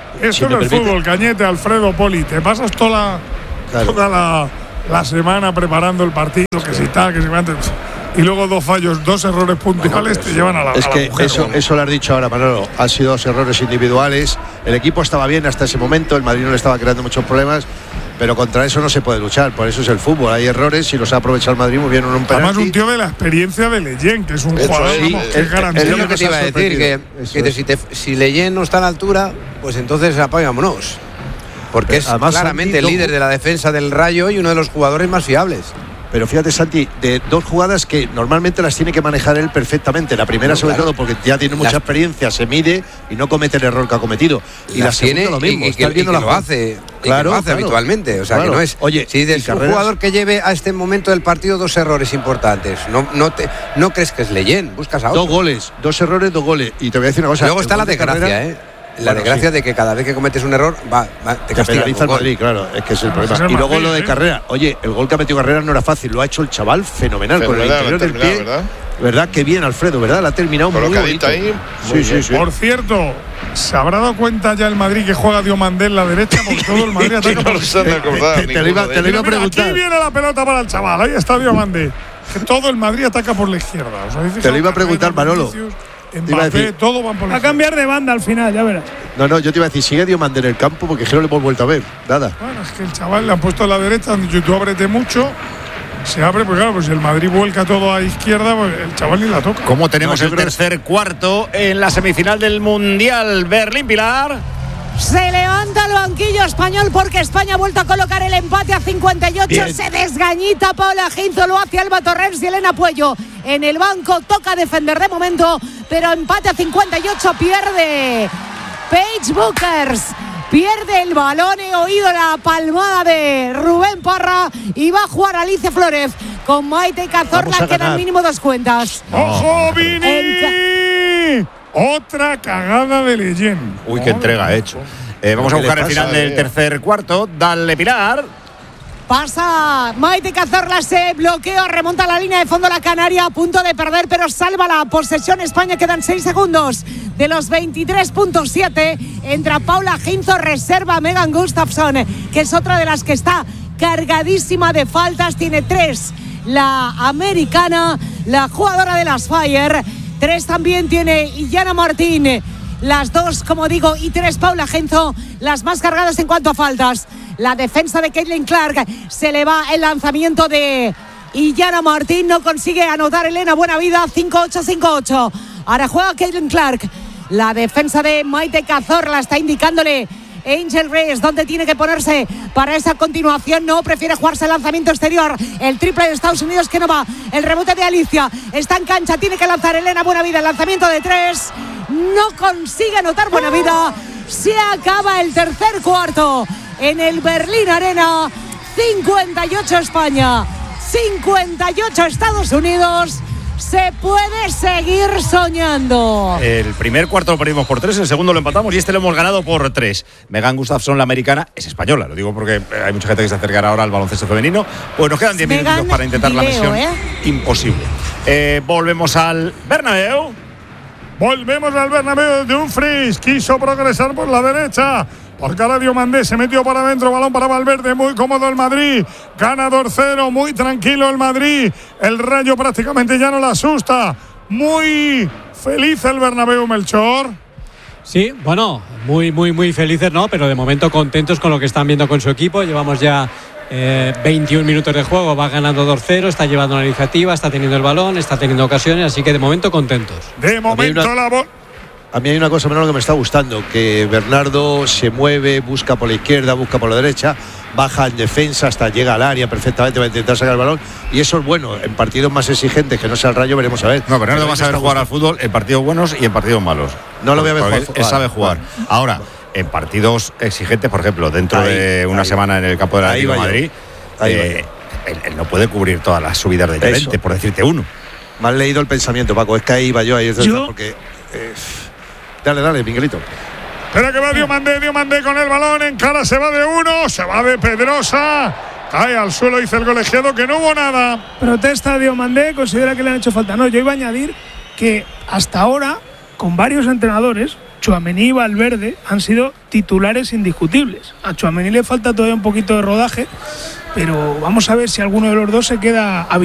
Eso si es el fútbol, Cañete, Alfredo, Poli. Te pasas toda la, claro. toda la, la semana preparando el partido, que si tal, que si antes. Y luego dos fallos, dos errores puntuales bueno, te llevan a la Es a que la mujer, eso, eso lo has dicho ahora, Manolo. Han sido dos errores individuales. El equipo estaba bien hasta ese momento. El Madrid no le estaba creando muchos problemas. Pero contra eso no se puede luchar. Por eso es el fútbol. Hay errores y los ha aprovechado el Madrid muy bien en un penalti. Además, un tío de la experiencia de Leyen, que es un eso jugador sí, vamos, es, que es garantía. Es lo que te iba a decir. Que, que es. si, te, si Leyen no está a la altura, pues entonces apagámonos. Porque pero es además, claramente Santi, el líder de la defensa del Rayo y uno de los jugadores más fiables. Pero fíjate, Santi, de dos jugadas que normalmente las tiene que manejar él perfectamente. La primera, no, sobre claro. todo, porque ya tiene mucha las... experiencia, se mide y no comete el error que ha cometido. Y la segunda, lo mismo. Y, y que, y que lo hace, claro, que lo hace claro, habitualmente. O sea, claro. que no es. Oye, si es un jugador que lleve a este momento del partido dos errores importantes, no, no, te, no crees que es Leyen, buscas a otro. Dos goles, dos errores, dos goles. Y te voy a decir una cosa. Luego está la desgracia, carrera, ¿eh? La bueno, desgracia sí. de que cada vez que cometes un error va, va te, te penaliza el Madrid, claro, es que es el problema. Y luego Madrid, lo de ¿eh? Carrera, oye, el gol que ha metido Carrera no era fácil, lo ha hecho el chaval fenomenal, con el interior del pie. ¿verdad? ¿Verdad? Qué bien, Alfredo, ¿verdad? La ha terminado muy bonito. Ahí. Sí, sí, sí. Por cierto, ¿se habrá dado cuenta ya el Madrid que juega Diomandé en la derecha? Porque todo el Madrid ataca por la izquierda. Te, te lo iba, te lo iba a preguntar. Aquí viene la pelota para el chaval, ahí está Diomandé. Que todo el Madrid ataca por la izquierda. O sea, dice te lo iba a preguntar, Manolo. Mbappé, todo van por a cambiar de banda al final, ya verás. No, no, yo te iba a decir, sigue Diomandé en el campo porque no le hemos vuelto a ver, nada. Bueno, es que el chaval le han puesto a la derecha, han dicho tú ábrete mucho, se abre, pues claro, pues si el Madrid vuelca todo a izquierda, pues el chaval ni la toca. ¿Cómo tenemos no, el tercer es... cuarto en la semifinal del Mundial? Berlín, Pilar. Se levanta el banquillo español porque España ha vuelto a colocar el empate a cincuenta y ocho. Bien. Se desgañita Paula Ginzo, lo hace Alba Torrens y Elena Puello en el banco. Toca defender de momento, pero empate a cincuenta y ocho. Pierde Paige Buchers. Pierde el balón. He oído la palmada de Rubén Parra y va a jugar Alicia Flores con Maite Cazorla. Quedan mínimo dos cuentas. ¡Ojo, Vini! Otra cagada de Leyen. Uy, qué entrega ha hecho. Eh, vamos a buscar el final del tercer cuarto. Dale, Pilar. Pasa Maite Cazorla, se bloquea, remonta la línea de fondo la Canaria, a punto de perder, pero salva la posesión España. Quedan seis segundos de los veintitrés punto siete. Entra Paula Ginzo, reserva Megan Gustafsson, que es otra de las que está cargadísima de faltas. Tiene tres la americana, la jugadora de las Fire. Tres también tiene Illana Martín, las dos, como digo, y tres Paula Ginzo, las más cargadas en cuanto a faltas. La defensa de Caitlin Clark, se le va el lanzamiento de Illana Martín, no consigue anotar Elena Buenavida. Cinco ocho, cinco ocho. Ahora juega Caitlin Clark. La defensa de Maite Cazorla está indicándole Angel Reyes dónde tiene que ponerse para esa continuación. No, prefiere jugarse el lanzamiento exterior. El triple de Estados Unidos que no va. El rebote de Alicia. Está en cancha, tiene que lanzar Elena Buenavida. El lanzamiento de tres. No consigue anotar Buenavida. Se acaba el tercer cuarto en el Berlín Arena. cincuenta y ocho España, cincuenta y ocho Estados Unidos. Se puede seguir soñando. El primer cuarto lo perdimos por tres, el segundo lo empatamos y este lo hemos ganado por tres. Megan Gustafsson, la americana, es española. Lo digo porque hay mucha gente que se acercará ahora al baloncesto femenino. Pues nos quedan diez minutos para intentar Leo, la misión. ¿eh? Imposible. Eh, volvemos al Bernabéu. Volvemos al Bernabéu. Dumfries quiso progresar por la derecha, porque ahora Diomandé se metió para adentro, balón para Valverde, muy cómodo el Madrid, ganador cero, muy tranquilo el Madrid, el Rayo prácticamente ya no le asusta, muy feliz el Bernabéu, Melchor. Sí, bueno, muy, muy, muy felices, ¿no? Pero de momento contentos con lo que están viendo con su equipo. Llevamos ya eh, veintiún minutos de juego, va ganando dos cero, está llevando la iniciativa, está teniendo el balón, está teniendo ocasiones, así que de momento contentos. De momento una... la bola. A mí hay una cosa, menor que me está gustando, que Bernardo se mueve, busca por la izquierda, busca por la derecha, baja en defensa hasta llega al área perfectamente, va a intentar sacar el balón, y eso es bueno. En partidos más exigentes, que no sea el Rayo, veremos a ver. No, Bernardo va a saber jugar al fútbol en partidos buenos y en partidos malos. No lo voy a ver jugar. Él sabe jugar. Ahora, en partidos exigentes, por ejemplo, dentro ahí, de una ahí. semana en el campo del Atlético de Madrid, eh, él, él no puede cubrir todas las subidas de Llorente, por decirte uno. Me has leído el pensamiento, Paco, es que ahí iba yo, ahí es ¿Yo? porque... Eh, Dale, dale, Miguelito. Espera que va Diomandé, Diomandé con el balón, en cara se va de uno, se va de Pedrosa, cae al suelo, dice el colegiado que no hubo nada. Protesta Diomandé, considera que le han hecho falta. No, yo iba a añadir que hasta ahora, con varios entrenadores, Tchouaméni y Valverde han sido titulares indiscutibles. A Tchouaméni le falta todavía un poquito de rodaje, pero vamos a ver si alguno de los dos se queda